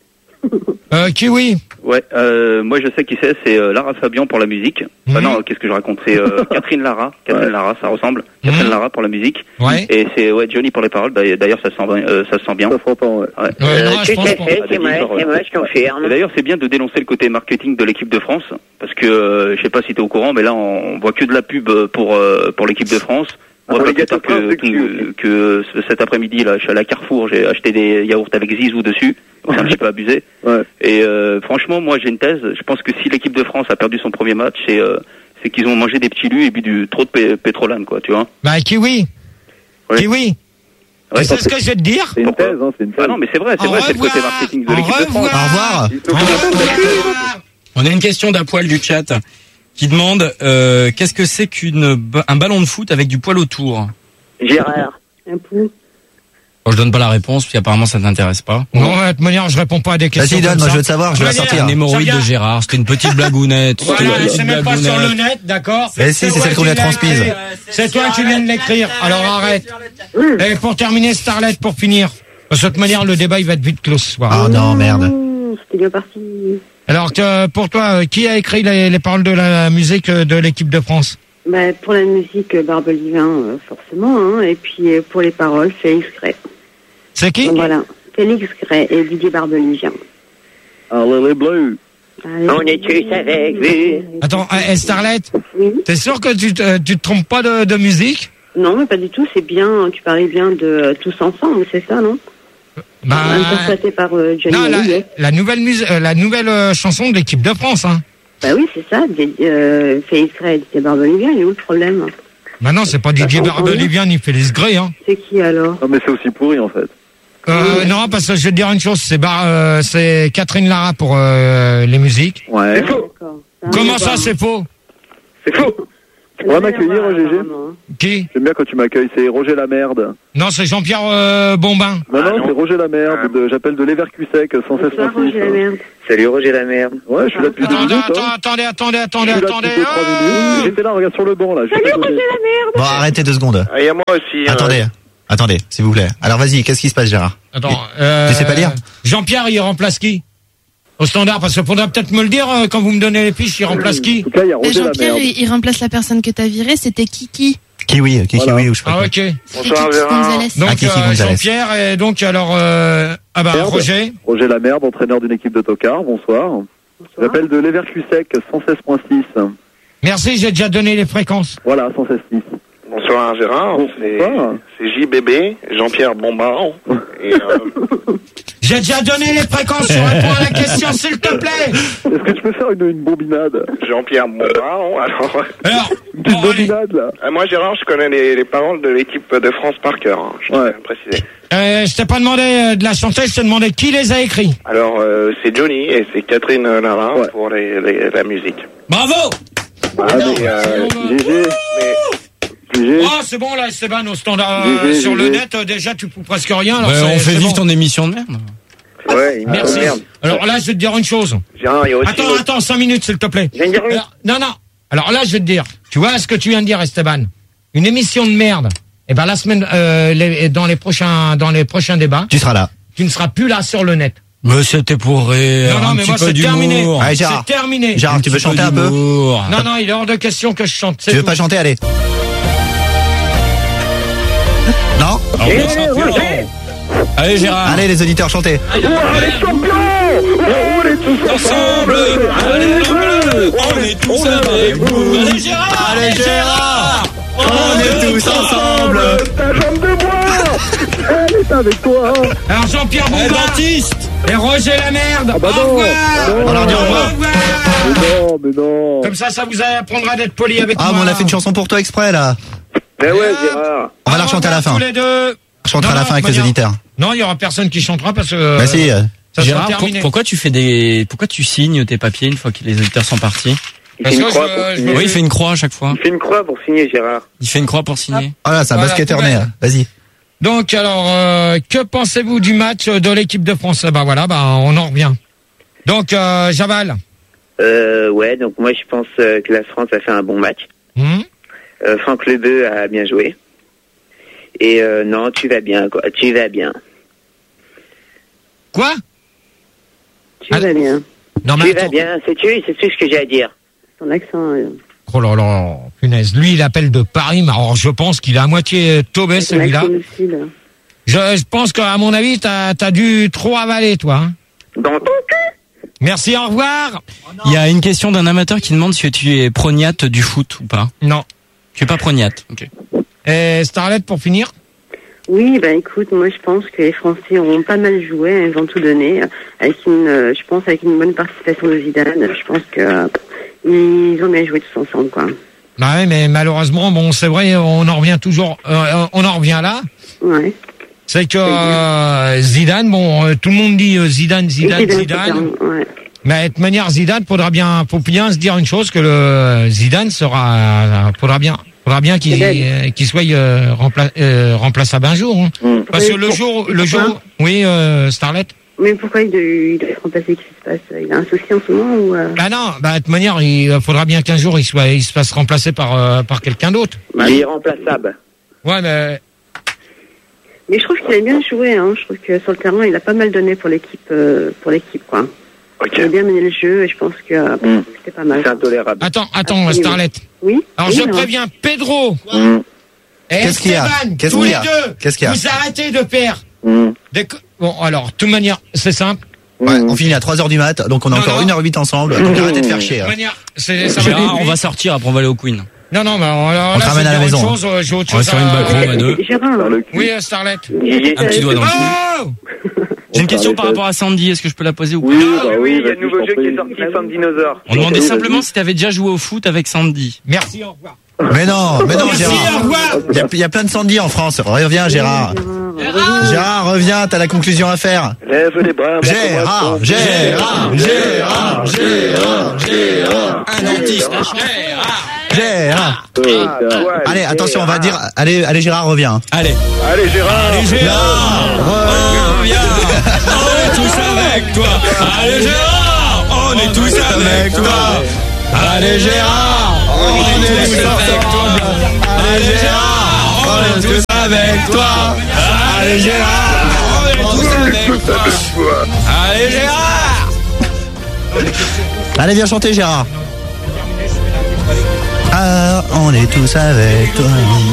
Euh, Kiwi. Ouais, euh, moi je sais qui c'est, c'est euh, Lara Fabian pour la musique. Enfin Mhm. non, qu'est-ce que je raconte? C'est euh, Catherine Lara, Catherine Lara, ça ressemble. Catherine Mhm. Lara pour la musique. Ouais. Et c'est ouais Johnny pour les paroles. D'ailleurs d'ailleurs, ça se sent, euh, ça se sent bien. Ça se reprend, ouais. Ouais. Ouais, non, je tout pense à pas. fait, Ah, c'est moi, d'accord, c'est ouais. moi, je confirme. Et d'ailleurs, c'est bien de dénoncer le côté marketing de l'équipe de France, parce que euh, je sais pas si t'es au courant, mais là on voit que de la pub pour euh, pour l'équipe de France. Moi, Ah, pas les plus tard gâteaux que, de cul que, que ce- cet après-midi là, je suis allé à Carrefour, j'ai acheté des yaourts avec Zizou dessus. C'est un petit peu abusé. Ouais. Et euh, franchement, moi j'ai une thèse. Je pense que si l'équipe de France a perdu son premier match, c'est euh, c'est qu'ils ont mangé des petits lus et bu du trop de pé- pétrolane, quoi, tu vois. Bah, Kiwi. Ouais. Kiwi. Ouais, Tu sais ce que je vais te dire? C'est une Pourquoi thèse, hein, c'est une thèse. Ah non, mais c'est vrai, c'est Au vrai, c'est le côté revoir. marketing de Au l'équipe de France. revoir. Au revoir. Ils sont Au revoir. On a une question d'un poil du chat qui demande euh, qu'est-ce que c'est qu'une ba- un ballon de foot avec du poil autour? Gérard. Un pou. Bon, je donne pas la réponse, puis apparemment ça t'intéresse pas. Non, de toute manière, je réponds pas à des questions. Vas-y, donne, comme moi ça. je veux te savoir, je vais la Voilà, sortir. Un hémorroïde Ça de vient. Gérard, c'était une petite blagounette. c'était une Voilà, petite c'est même pas sur le blagounette. net, d'accord? Eh si, c'est toi celle qu'on qui lui a l'as transmise. écrit. C'est toi qui viens de l'écrire, alors arrête. Et pour terminer, Starlet, pour finir. De toute manière, le débat, il va être vite clos ce soir. Oh non, merde. Mmh, c'était bien parti. Alors, que, pour toi, euh, qui a écrit les, les paroles de la musique euh, de l'équipe de France? Bah, pour la musique, euh, Barbelivin, euh, forcément, hein, et puis euh, pour les paroles, Félix Gray. C'est qui? Donc, voilà, Félix Gray et Didier Barbelivien. Allez les bleus. On est tous avec vous. Attends, eh, Starlet, t'es sûr que tu te, tu te trompes pas de, de musique? Non, mais pas du tout, c'est bien, tu parlais bien de euh, Tous Ensemble, c'est ça, non? Bah, interprété par euh, Johnny non, la, Hallyday. la nouvelle mus- euh, la nouvelle euh, chanson de l'équipe de France, hein. Bah oui, c'est ça, euh, Félix Gray et Didier Barbelivien, il est où le problème? Bah non, c'est pas Didier Barbelivien ni Félix Gray, hein. C'est qui alors? Non, mais c'est aussi pourri, en fait. Euh, non, parce que je vais te dire une chose, c'est Bar- euh, c'est Catherine Lara pour euh, les musiques. Ouais. C'est faux. Comment ça, c'est faux? C'est faux. Tu pourras m'accueillir, G G? Qui? J'aime bien quand tu m'accueilles, c'est Roger Lamerde. Non, c'est Jean-Pierre euh, Bombin. Non, non, c'est Roger Lamerde, de, j'appelle de Leverkusen, cent seize point six. Salut Roger Lamerde. Ouais, je suis là depuis deux Attends, minutes. attends, hein. attendez, attendez, attendez, Je suis là attendez. depuis deux, trois minutes. J'étais là, regarde sur le banc, là. Salut Roger Lamerde. Bon, arrêtez deux secondes. Il y a moi aussi. Attendez, attendez, s'il vous plaît. Alors vas-y, qu'est-ce qui se passe, Gérard? Attends, euh, Tu sais pas lire? Jean-Pierre, il remplace qui? Au standard, parce qu'il faudra peut-être me le dire euh, quand vous me donnez les fiches, il remplace qui? En tout cas, il y a Mais Roger Jean-Pierre, Lamerde. il, il remplace la personne que t'as virée, c'était Kiki. Kiwi, Kiki, Voilà. oui, ou je sais pas. Ah, quoi. ok. C'était Kiki Gonzalez. Donc, Ah, Kiki euh, Gonzalez. Jean-Pierre, et donc, alors, euh, ah bah, Merde. Roger. Roger Lamerde, entraîneur d'une équipe de tocard, bonsoir. J'appelle de Leverkusen, cent seize point six. Merci, j'ai déjà donné les fréquences. Voilà, cent seize point six. Bonsoir Gérard, c'est Bonsoir. c'est J B B, Jean-Pierre Bombard. Et, euh, J'ai déjà donné les fréquences, je réponds à la question, s'il te plaît. Est-ce que tu peux faire une, une bombinade? Jean-Pierre Bombard, alors... Alors, Une petite bon, allez. bombinade, là. Euh, moi Gérard, je connais les, les paroles de l'équipe de France par cœur, hein, je tiens Ouais. à le préciser. Euh, je t'ai pas demandé euh, de la chanter, je t'ai demandé qui les a écrits. Alors, euh, c'est Johnny et c'est Catherine Lara Ouais. pour les, les- la musique. Bravo. Ah, mais, euh, G G, Mais G G. Oh, c'est bon, là, Esteban, au standard, G G, euh, sur G le G. net, euh, déjà, tu peux presque rien. Alors Ouais, c'est- on fait c'est vivre bon. ton émission de merde. ouais, il me Merci. merde. Alors là, je vais te dire une chose. Gérard, il y a aussi... Attends, attends, cinq minutes, s'il te plaît. Je viens de dire oui. Alors, non, non. Alors là, je vais te dire. Tu vois ce que tu viens de dire, Esteban? Une émission de merde. Eh ben, la semaine, euh, les- dans les prochains, dans les prochains débats, Tu seras là. tu ne seras plus là sur le net. Mais c'était pour rire. Non, non, un mais petit moi, peu c'est terminé. d'humour. Allez, C'est Gérard. terminé. Gérard, tu veux petit peu chanter un peu? d'humour. Non, non, il est hors de question que je chante. c'est Tu veux tout. pas chanter? Allez. Non? Ah, on est champion. Allez Gérard. Allez, les auditeurs, chantez. Ensemble. Allez les bleus. On est tous avec vous. Allez Gérard. Allez, Gérard. On est tous ensemble. Ta jambe de bois. Elle est avec toi. Alors, Jean-Pierre Eh, Bombard dentiste. et Roger la merde. Ah bah Au non. revoir. Non. On leur dit au revoir. revoir. Mais non, mais non. Comme ça, ça vous apprendra d'être poli avec Ah, moi. mais on a fait une chanson pour toi exprès, là. Mais ouais, Gérard. On va la chanter à la fin. Tous les deux. On chantera à Non, la non, fin avec de les manière- auditeurs. Non, il y aura personne qui chantera parce que. euh, Bah si. euh, Ça sera Gérard, pour- terminé. pourquoi tu fais des, pourquoi tu signes tes papiers une fois que les auditeurs sont partis? Il Parce fait une que croix je- pour je signer. me Oui, il fait une croix à chaque fois. Il fait une croix pour signer, Gérard. Il fait une croix pour signer. Oh là, c'est un Voilà, basketteur poubelle. né. là. Vas-y. Donc, alors, euh, que pensez-vous du match de l'équipe de France? Bah voilà, bah on en revient. Donc, euh, Javal. Euh, ouais, donc moi je pense euh, que la France a fait un bon match. Hmm Euh, Franck Lebeu a bien joué. Et euh, non, tu vas bien, quoi. Tu vas bien. Quoi? Tu vas bien. Non, mais Tu attends. vas bien, c'est tu, c'est tout ce que j'ai à dire. Ton accent. euh, Oh là là, punaise. Lui, il appelle de Paris, mais alors je pense qu'il est à moitié tombé, ton celui-là. accent du Sud. Je, je pense qu'à mon avis, t'as as dû trop avaler, toi. Hein. Dans ton cul. Merci, au revoir. Il y a une question d'un amateur qui demande si tu es prognate du foot ou pas. Non. Tu es pas prognate. Ok. Et Starlet, pour finir? Oui, ben écoute, moi je pense que les Français ont pas mal joué, hein, ils ont tout donné, euh, avec une, euh, je pense avec une bonne participation de Zidane. Je pense que euh, ils ont bien joué tous ensemble, quoi. Bah oui, mais malheureusement, bon, c'est vrai, on en revient toujours, euh, on en revient là. Ouais. C'est que euh, Zidane, bon, euh, tout le monde dit euh, Zidane, Zidane, Et Zidane. Ouais. Mais de toute manière, Zidane, faudra bien, faut bien se dire une chose, que le Zidane sera, euh, faudra bien, faudra bien qu'il euh, qu'il soit euh, rempla- euh, remplaçable un jour. Hein. Mm. Parce Oui, que le pour- jour, et le pourquoi jour, oui, euh, Starlet. Mais pourquoi il doit, il doit être remplacé? Qu'est-ce qui se passe? Il a un souci en ce moment ou euh... Bah non, bah de toute manière, il euh, faudra bien qu'un jour il soit, il se fasse remplacer par euh, par quelqu'un d'autre. Il est irremplaçable. Ouais, mais Mais je trouve qu'il a bien joué, hein. Je trouve que sur le terrain, il a pas mal donné pour l'équipe, euh, pour l'équipe, quoi. Il a bien mené le jeu et je pense que euh, Mm. c'était pas mal. C'est intolérable. attends, attends, Absolument. Starlet. Oui. Alors Oui, je non. préviens Pedro Mm. et Qu'est-ce qu'il y a Esteban, Qu'est-ce tous qu'il y les a deux, Qu'est-ce qu'il y a vous arrêtez de faire Mm. des co- bon alors, de toute manière, c'est simple. Ouais, on finit à trois heures du mat, donc on a Non, encore non. une heure huit ensemble. Donc arrêtez de faire chier. De hein. manière, c'est, ça va Gérard, aller on va vite. sortir, après on va aller au Queen. Non, non, mais alors, On te là, ramène je à la vais dire maison. autre chose, euh, j'ai autre On va chose sur une à... backroom à deux. Gérard, Oui, euh, Starlet. Un petit doigt dans le cul. Oh J'ai une question par rapport à Sandy, est-ce que je peux la poser ou pas? Oui, Ah bah oui, oui, il y a vas-y, un nouveau je jeu t'en qui est prie. sorti, Femme Dinosaure. On demandait Vas-y, simplement vas-y. si t'avais déjà joué au foot avec Sandy. Merci, au revoir. Mais non, mais non, Merci, Gérard. au revoir. Il y, a, il y a plein de Sandy en France. Reviens, Gérard. Gérard, reviens, t'as la conclusion à faire. Lève les bras. Gérard, Gérard, Gérard, Gérard, Gérard. Un dentiste. Gérard. Allez, attention, on va dire. Allez, allez, Gérard, reviens. Allez. Allez, Gérard. Allez, Gérard. Reviens. On est tous avec toi. Allez, Gérard. On est tous avec toi. Allez, Gérard. On est tous avec toi. Allez, Gérard. On est tous avec toi. Allez, Gérard. On est tous avec toi. Allez, Gérard. Allez, viens chanter, Gérard. Ah, on est tous avec toi.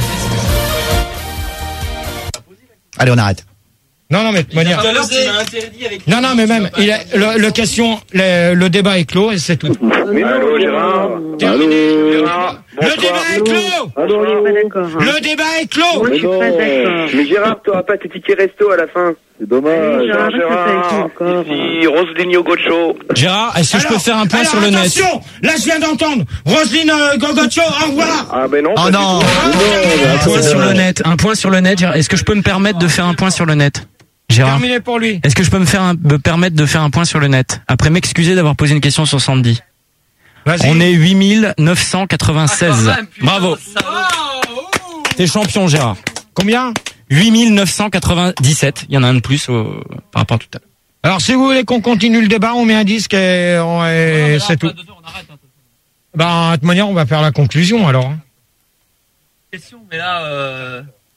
Allez, on arrête. Non, non, mais de manière... Tout à l'heure, tu m'as interdit avec. Non, non, mais même, il a, le, le question, le, le débat est clos et c'est tout. Mais allô, Gérard. Terminé. Le Gérard. débat, le débat est clos. Allô, je suis pas d'accord. hein. Le débat est clos. Moi, je suis pas d'accord. Mais Gérard, t'auras pas tes tickets resto à la fin. C'est dommage. Gérard, arrête de faire avec moi encore. Ici, Roselyne Gocho. Gérard, est-ce que je peux Alors, faire un point alors, sur le net? attention, là je viens d'entendre Roselyne euh, Gogocho, au revoir. Ah ben non. Oh pas du non. tout. Un point sur le net. Un point sur le net. Gérard. Est-ce que je peux me permettre de faire un point sur le net? Gérard. Terminé pour lui. Est-ce que je peux me faire un- me permettre de faire un point sur le net après m'excuser d'avoir posé une question sur Sandy? Vas-y. On est huit mille neuf cent quatre-vingt-seize. Bravo. T'es champion, Gérard. Combien? huit mille neuf cent quatre-vingt-dix-sept. Il y en a un de plus au- par rapport à tout à l'heure. Alors si vous voulez qu'on continue le débat, on met un disque et, on- et c'est tout. Ben, de toute manière, on va faire la conclusion alors. hein. Question, mais là, euh...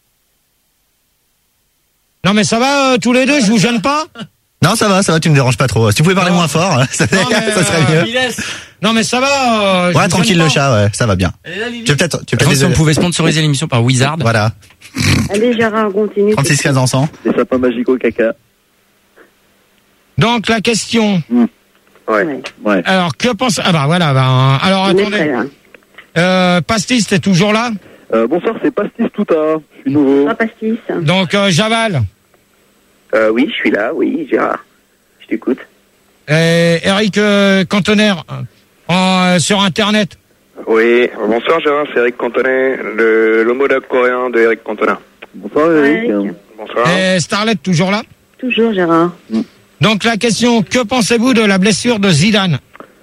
Non mais ça va euh, tous les deux, je vous gêne pas? Non, ça va, ça va, tu me déranges pas trop. Si tu pouvais parler moins fort, ça, Non, mais, ça serait euh, mieux. Non mais ça va. Euh, je Ouais, vous tranquille gêne le pas. chat, ouais, ça va bien. Tu veux peut-être, tu veux Par peut-être contre, si on des- pouvait sponsoriser l'émission par Wizard. Voilà. Allez, Gérard, continue. trente-six quinze ans cent. Les sapins magiques au caca. Donc la question. Ouais. Ouais. Alors que pense Ah bah voilà. Ben, alors On est attendez. prêt, là. Euh, Pastis, t'es toujours là? Euh, bonsoir, c'est Pastis Touta. Je suis nouveau. Ah, pastis. Donc euh, Javal. Euh, oui, je suis là, oui, Gérard. Je t'écoute. Et Eric euh, Cantoner euh, en, euh, sur Internet. Oui, bonsoir Gérard, c'est Eric Cantonet, le l'homologue coréen de Eric Cantona. Bonsoir Eric. Ouais. Bonsoir. Et Starlet toujours là. Toujours, Gérard. Donc la question, que pensez-vous de la blessure de Zidane?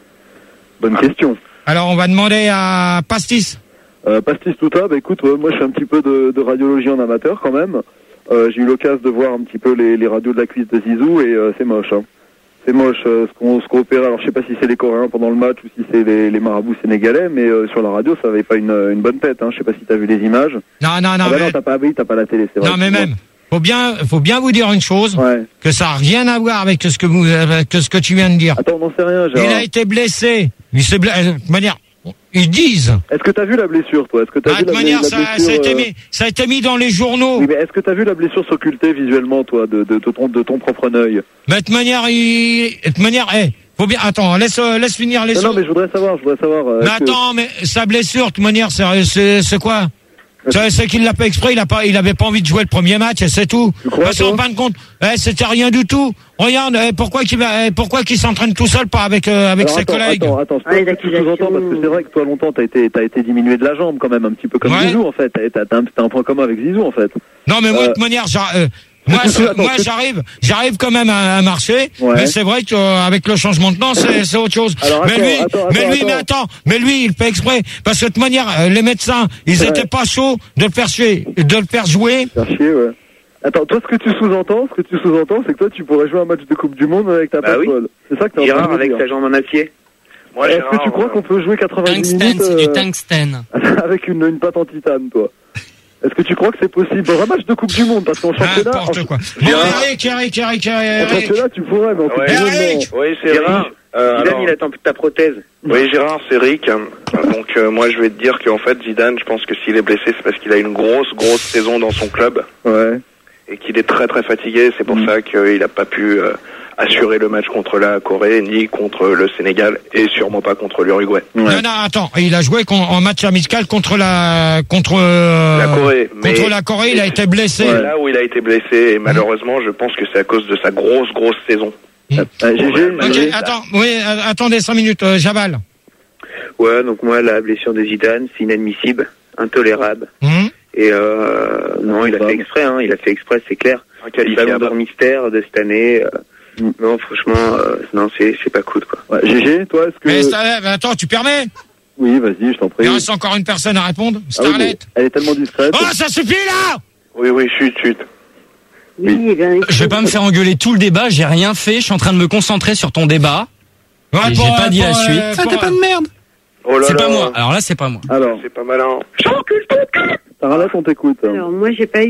Bonne question. Alors on va demander à Pastis. Euh, Pastis Touta, bah écoute, euh, moi je fais un petit peu de, de radiologie en amateur quand même. Euh, j'ai eu l'occasion de voir un petit peu les, les radios de la cuisse de Zizou et euh, c'est moche. Hein. C'est moche euh, ce qu'on ce qu'on opérait. Alors je sais pas si c'est les Coréens pendant le match ou si c'est les, les marabouts sénégalais, mais euh, sur la radio ça avait pas une, une bonne tête. Hein. Je sais pas si t'as vu les images. Non, non, non, Ah bah mais, non, t'as pas, oui, t'as pas la télé, c'est vrai. non, mais même, faut bien, faut bien vous dire une chose, Ouais. que ça a rien à voir avec ce que vous, avec ce que tu viens de dire. Attends, on n'en sait rien, Il Gérard. a été blessé. Il s'est blessé. De manière, ils disent. Est-ce que t'as vu la blessure, toi? Est-ce que t'as Ah, vu de la, manière, la ça, blessure ça a été euh, mis, ça a été mis dans les journaux. Oui, mais est-ce que t'as vu la blessure s'occulter visuellement, toi, de, de, de ton, de ton propre œil? Mais de manière, il, de manière, eh, faut bien, attends, laisse, euh, laisse finir les Non, non, choses. mais je voudrais savoir, je voudrais savoir. euh, Mais est-ce que- attends, mais sa blessure, de toute manière, c'est, c'est, c'est quoi? C'est, c'est qu'il l'a pas exprès, il a pas, il avait pas envie de jouer le premier match et c'est tout. crois, Parce qu'en toi fin de compte, eh, c'était rien du tout. Regarde, eh, pourquoi qu'il va, eh, pourquoi qu'il s'entraîne tout seul, pas avec, euh, avec Alors, ses attends, collègues? Attends, attends, Ah, les c'est pas ce que tu sous-entends, parce que c'est vrai que toi, longtemps, t'as été, t'as été diminué de la jambe, quand même, un petit peu comme Ouais. Zizou, en fait. T'as, t'as, t'as un, t'as un point commun avec Zizou, en fait. Non, mais moi, Euh, de toute manière, j'a- euh, moi, Attends, je- attends, moi, que- j'arrive, j'arrive quand même à, à marcher, Ouais. mais c'est vrai qu'avec le changement de temps, c'est, c'est autre chose. Alors, mais attends, lui, attends, mais attends, lui, mais attends. attends, mais lui, il fait exprès, parce que de toute manière, euh, les médecins, ils Ouais. étaient pas chauds de le faire jouer, de le faire jouer. Faire chier, ouais. Attends, toi, ce que tu sous-entends, ce que tu sous-entends, c'est que toi, tu pourrais jouer un match de Coupe du Monde avec ta Bah patte oui. folle. C'est ça que t'es en train Gérard de me avec dire. sa jambe en acier. Moi, Est-ce Gérard, que tu crois euh, qu'on peut jouer quatre-vingt-dix Tungsten, minutes c'est du euh, tungstène. avec une, une patte en titane, toi? Est-ce que tu crois que c'est possible? Dans un match de Coupe du Monde, parce qu'en championnat, N'importe en, quoi. Bon, Eric, Eric, Eric, en Eric. championnat, tu pourrais, mais en Coupe Ouais. du Monde, Eric non. Oui, c'est Gérard, Rick. Euh, Zidane, alors- il attend plus de ta prothèse. Oui, Gérard, c'est Rick. Euh, Donc, euh, moi, je vais te dire qu'en fait, Zidane, je pense que s'il est blessé, c'est parce qu'il a une grosse, grosse saison dans son club Ouais. et qu'il est très, très fatigué. C'est pour ça qu'il n'a pas pu euh, assurer le match contre la Corée, ni contre le Sénégal, et sûrement pas contre l'Uruguay. Non, non, attends, il a joué con- en match amical contre la contre euh, La Corée. contre la Corée, il a été blessé. C'est là où il a été blessé, et malheureusement, je pense que c'est à cause de sa grosse, grosse saison. Euh, G G, Ok, attends, oui, euh, attendez cinq minutes, euh, Jabal. Ouais, donc moi, la blessure de Zidane, c'est inadmissible, intolérable. Hum. Et euh, non, il a fait exprès, hein, il a fait exprès, c'est clair. Le Inqualifiable. ballon d'or mystère de cette année, euh, non, franchement, euh, non, c'est c'est pas cool, quoi. Ouais, G G, toi, est-ce que... Mais ça- mais attends, tu permets? Oui, vas-y, je t'en prie. Il reste encore une personne à répondre. Ah oui, Starlet. mais elle est tellement discrète. Oh, ça suffit là! Oui, oui, chut, chut. Oui, ben, Je vais pas me faire engueuler tout le débat, j'ai rien fait, je suis en train de me concentrer sur ton débat. Ouais, Et pour, j'ai pas euh, dit la pour, suite. euh, Ça, pour, t'es pas euh, de merde. Oh là C'est là. pas moi. Alors là, c'est pas moi. Alors, C'est pas malin. Starlet, on t'écoute. alors moi, j'ai pas eu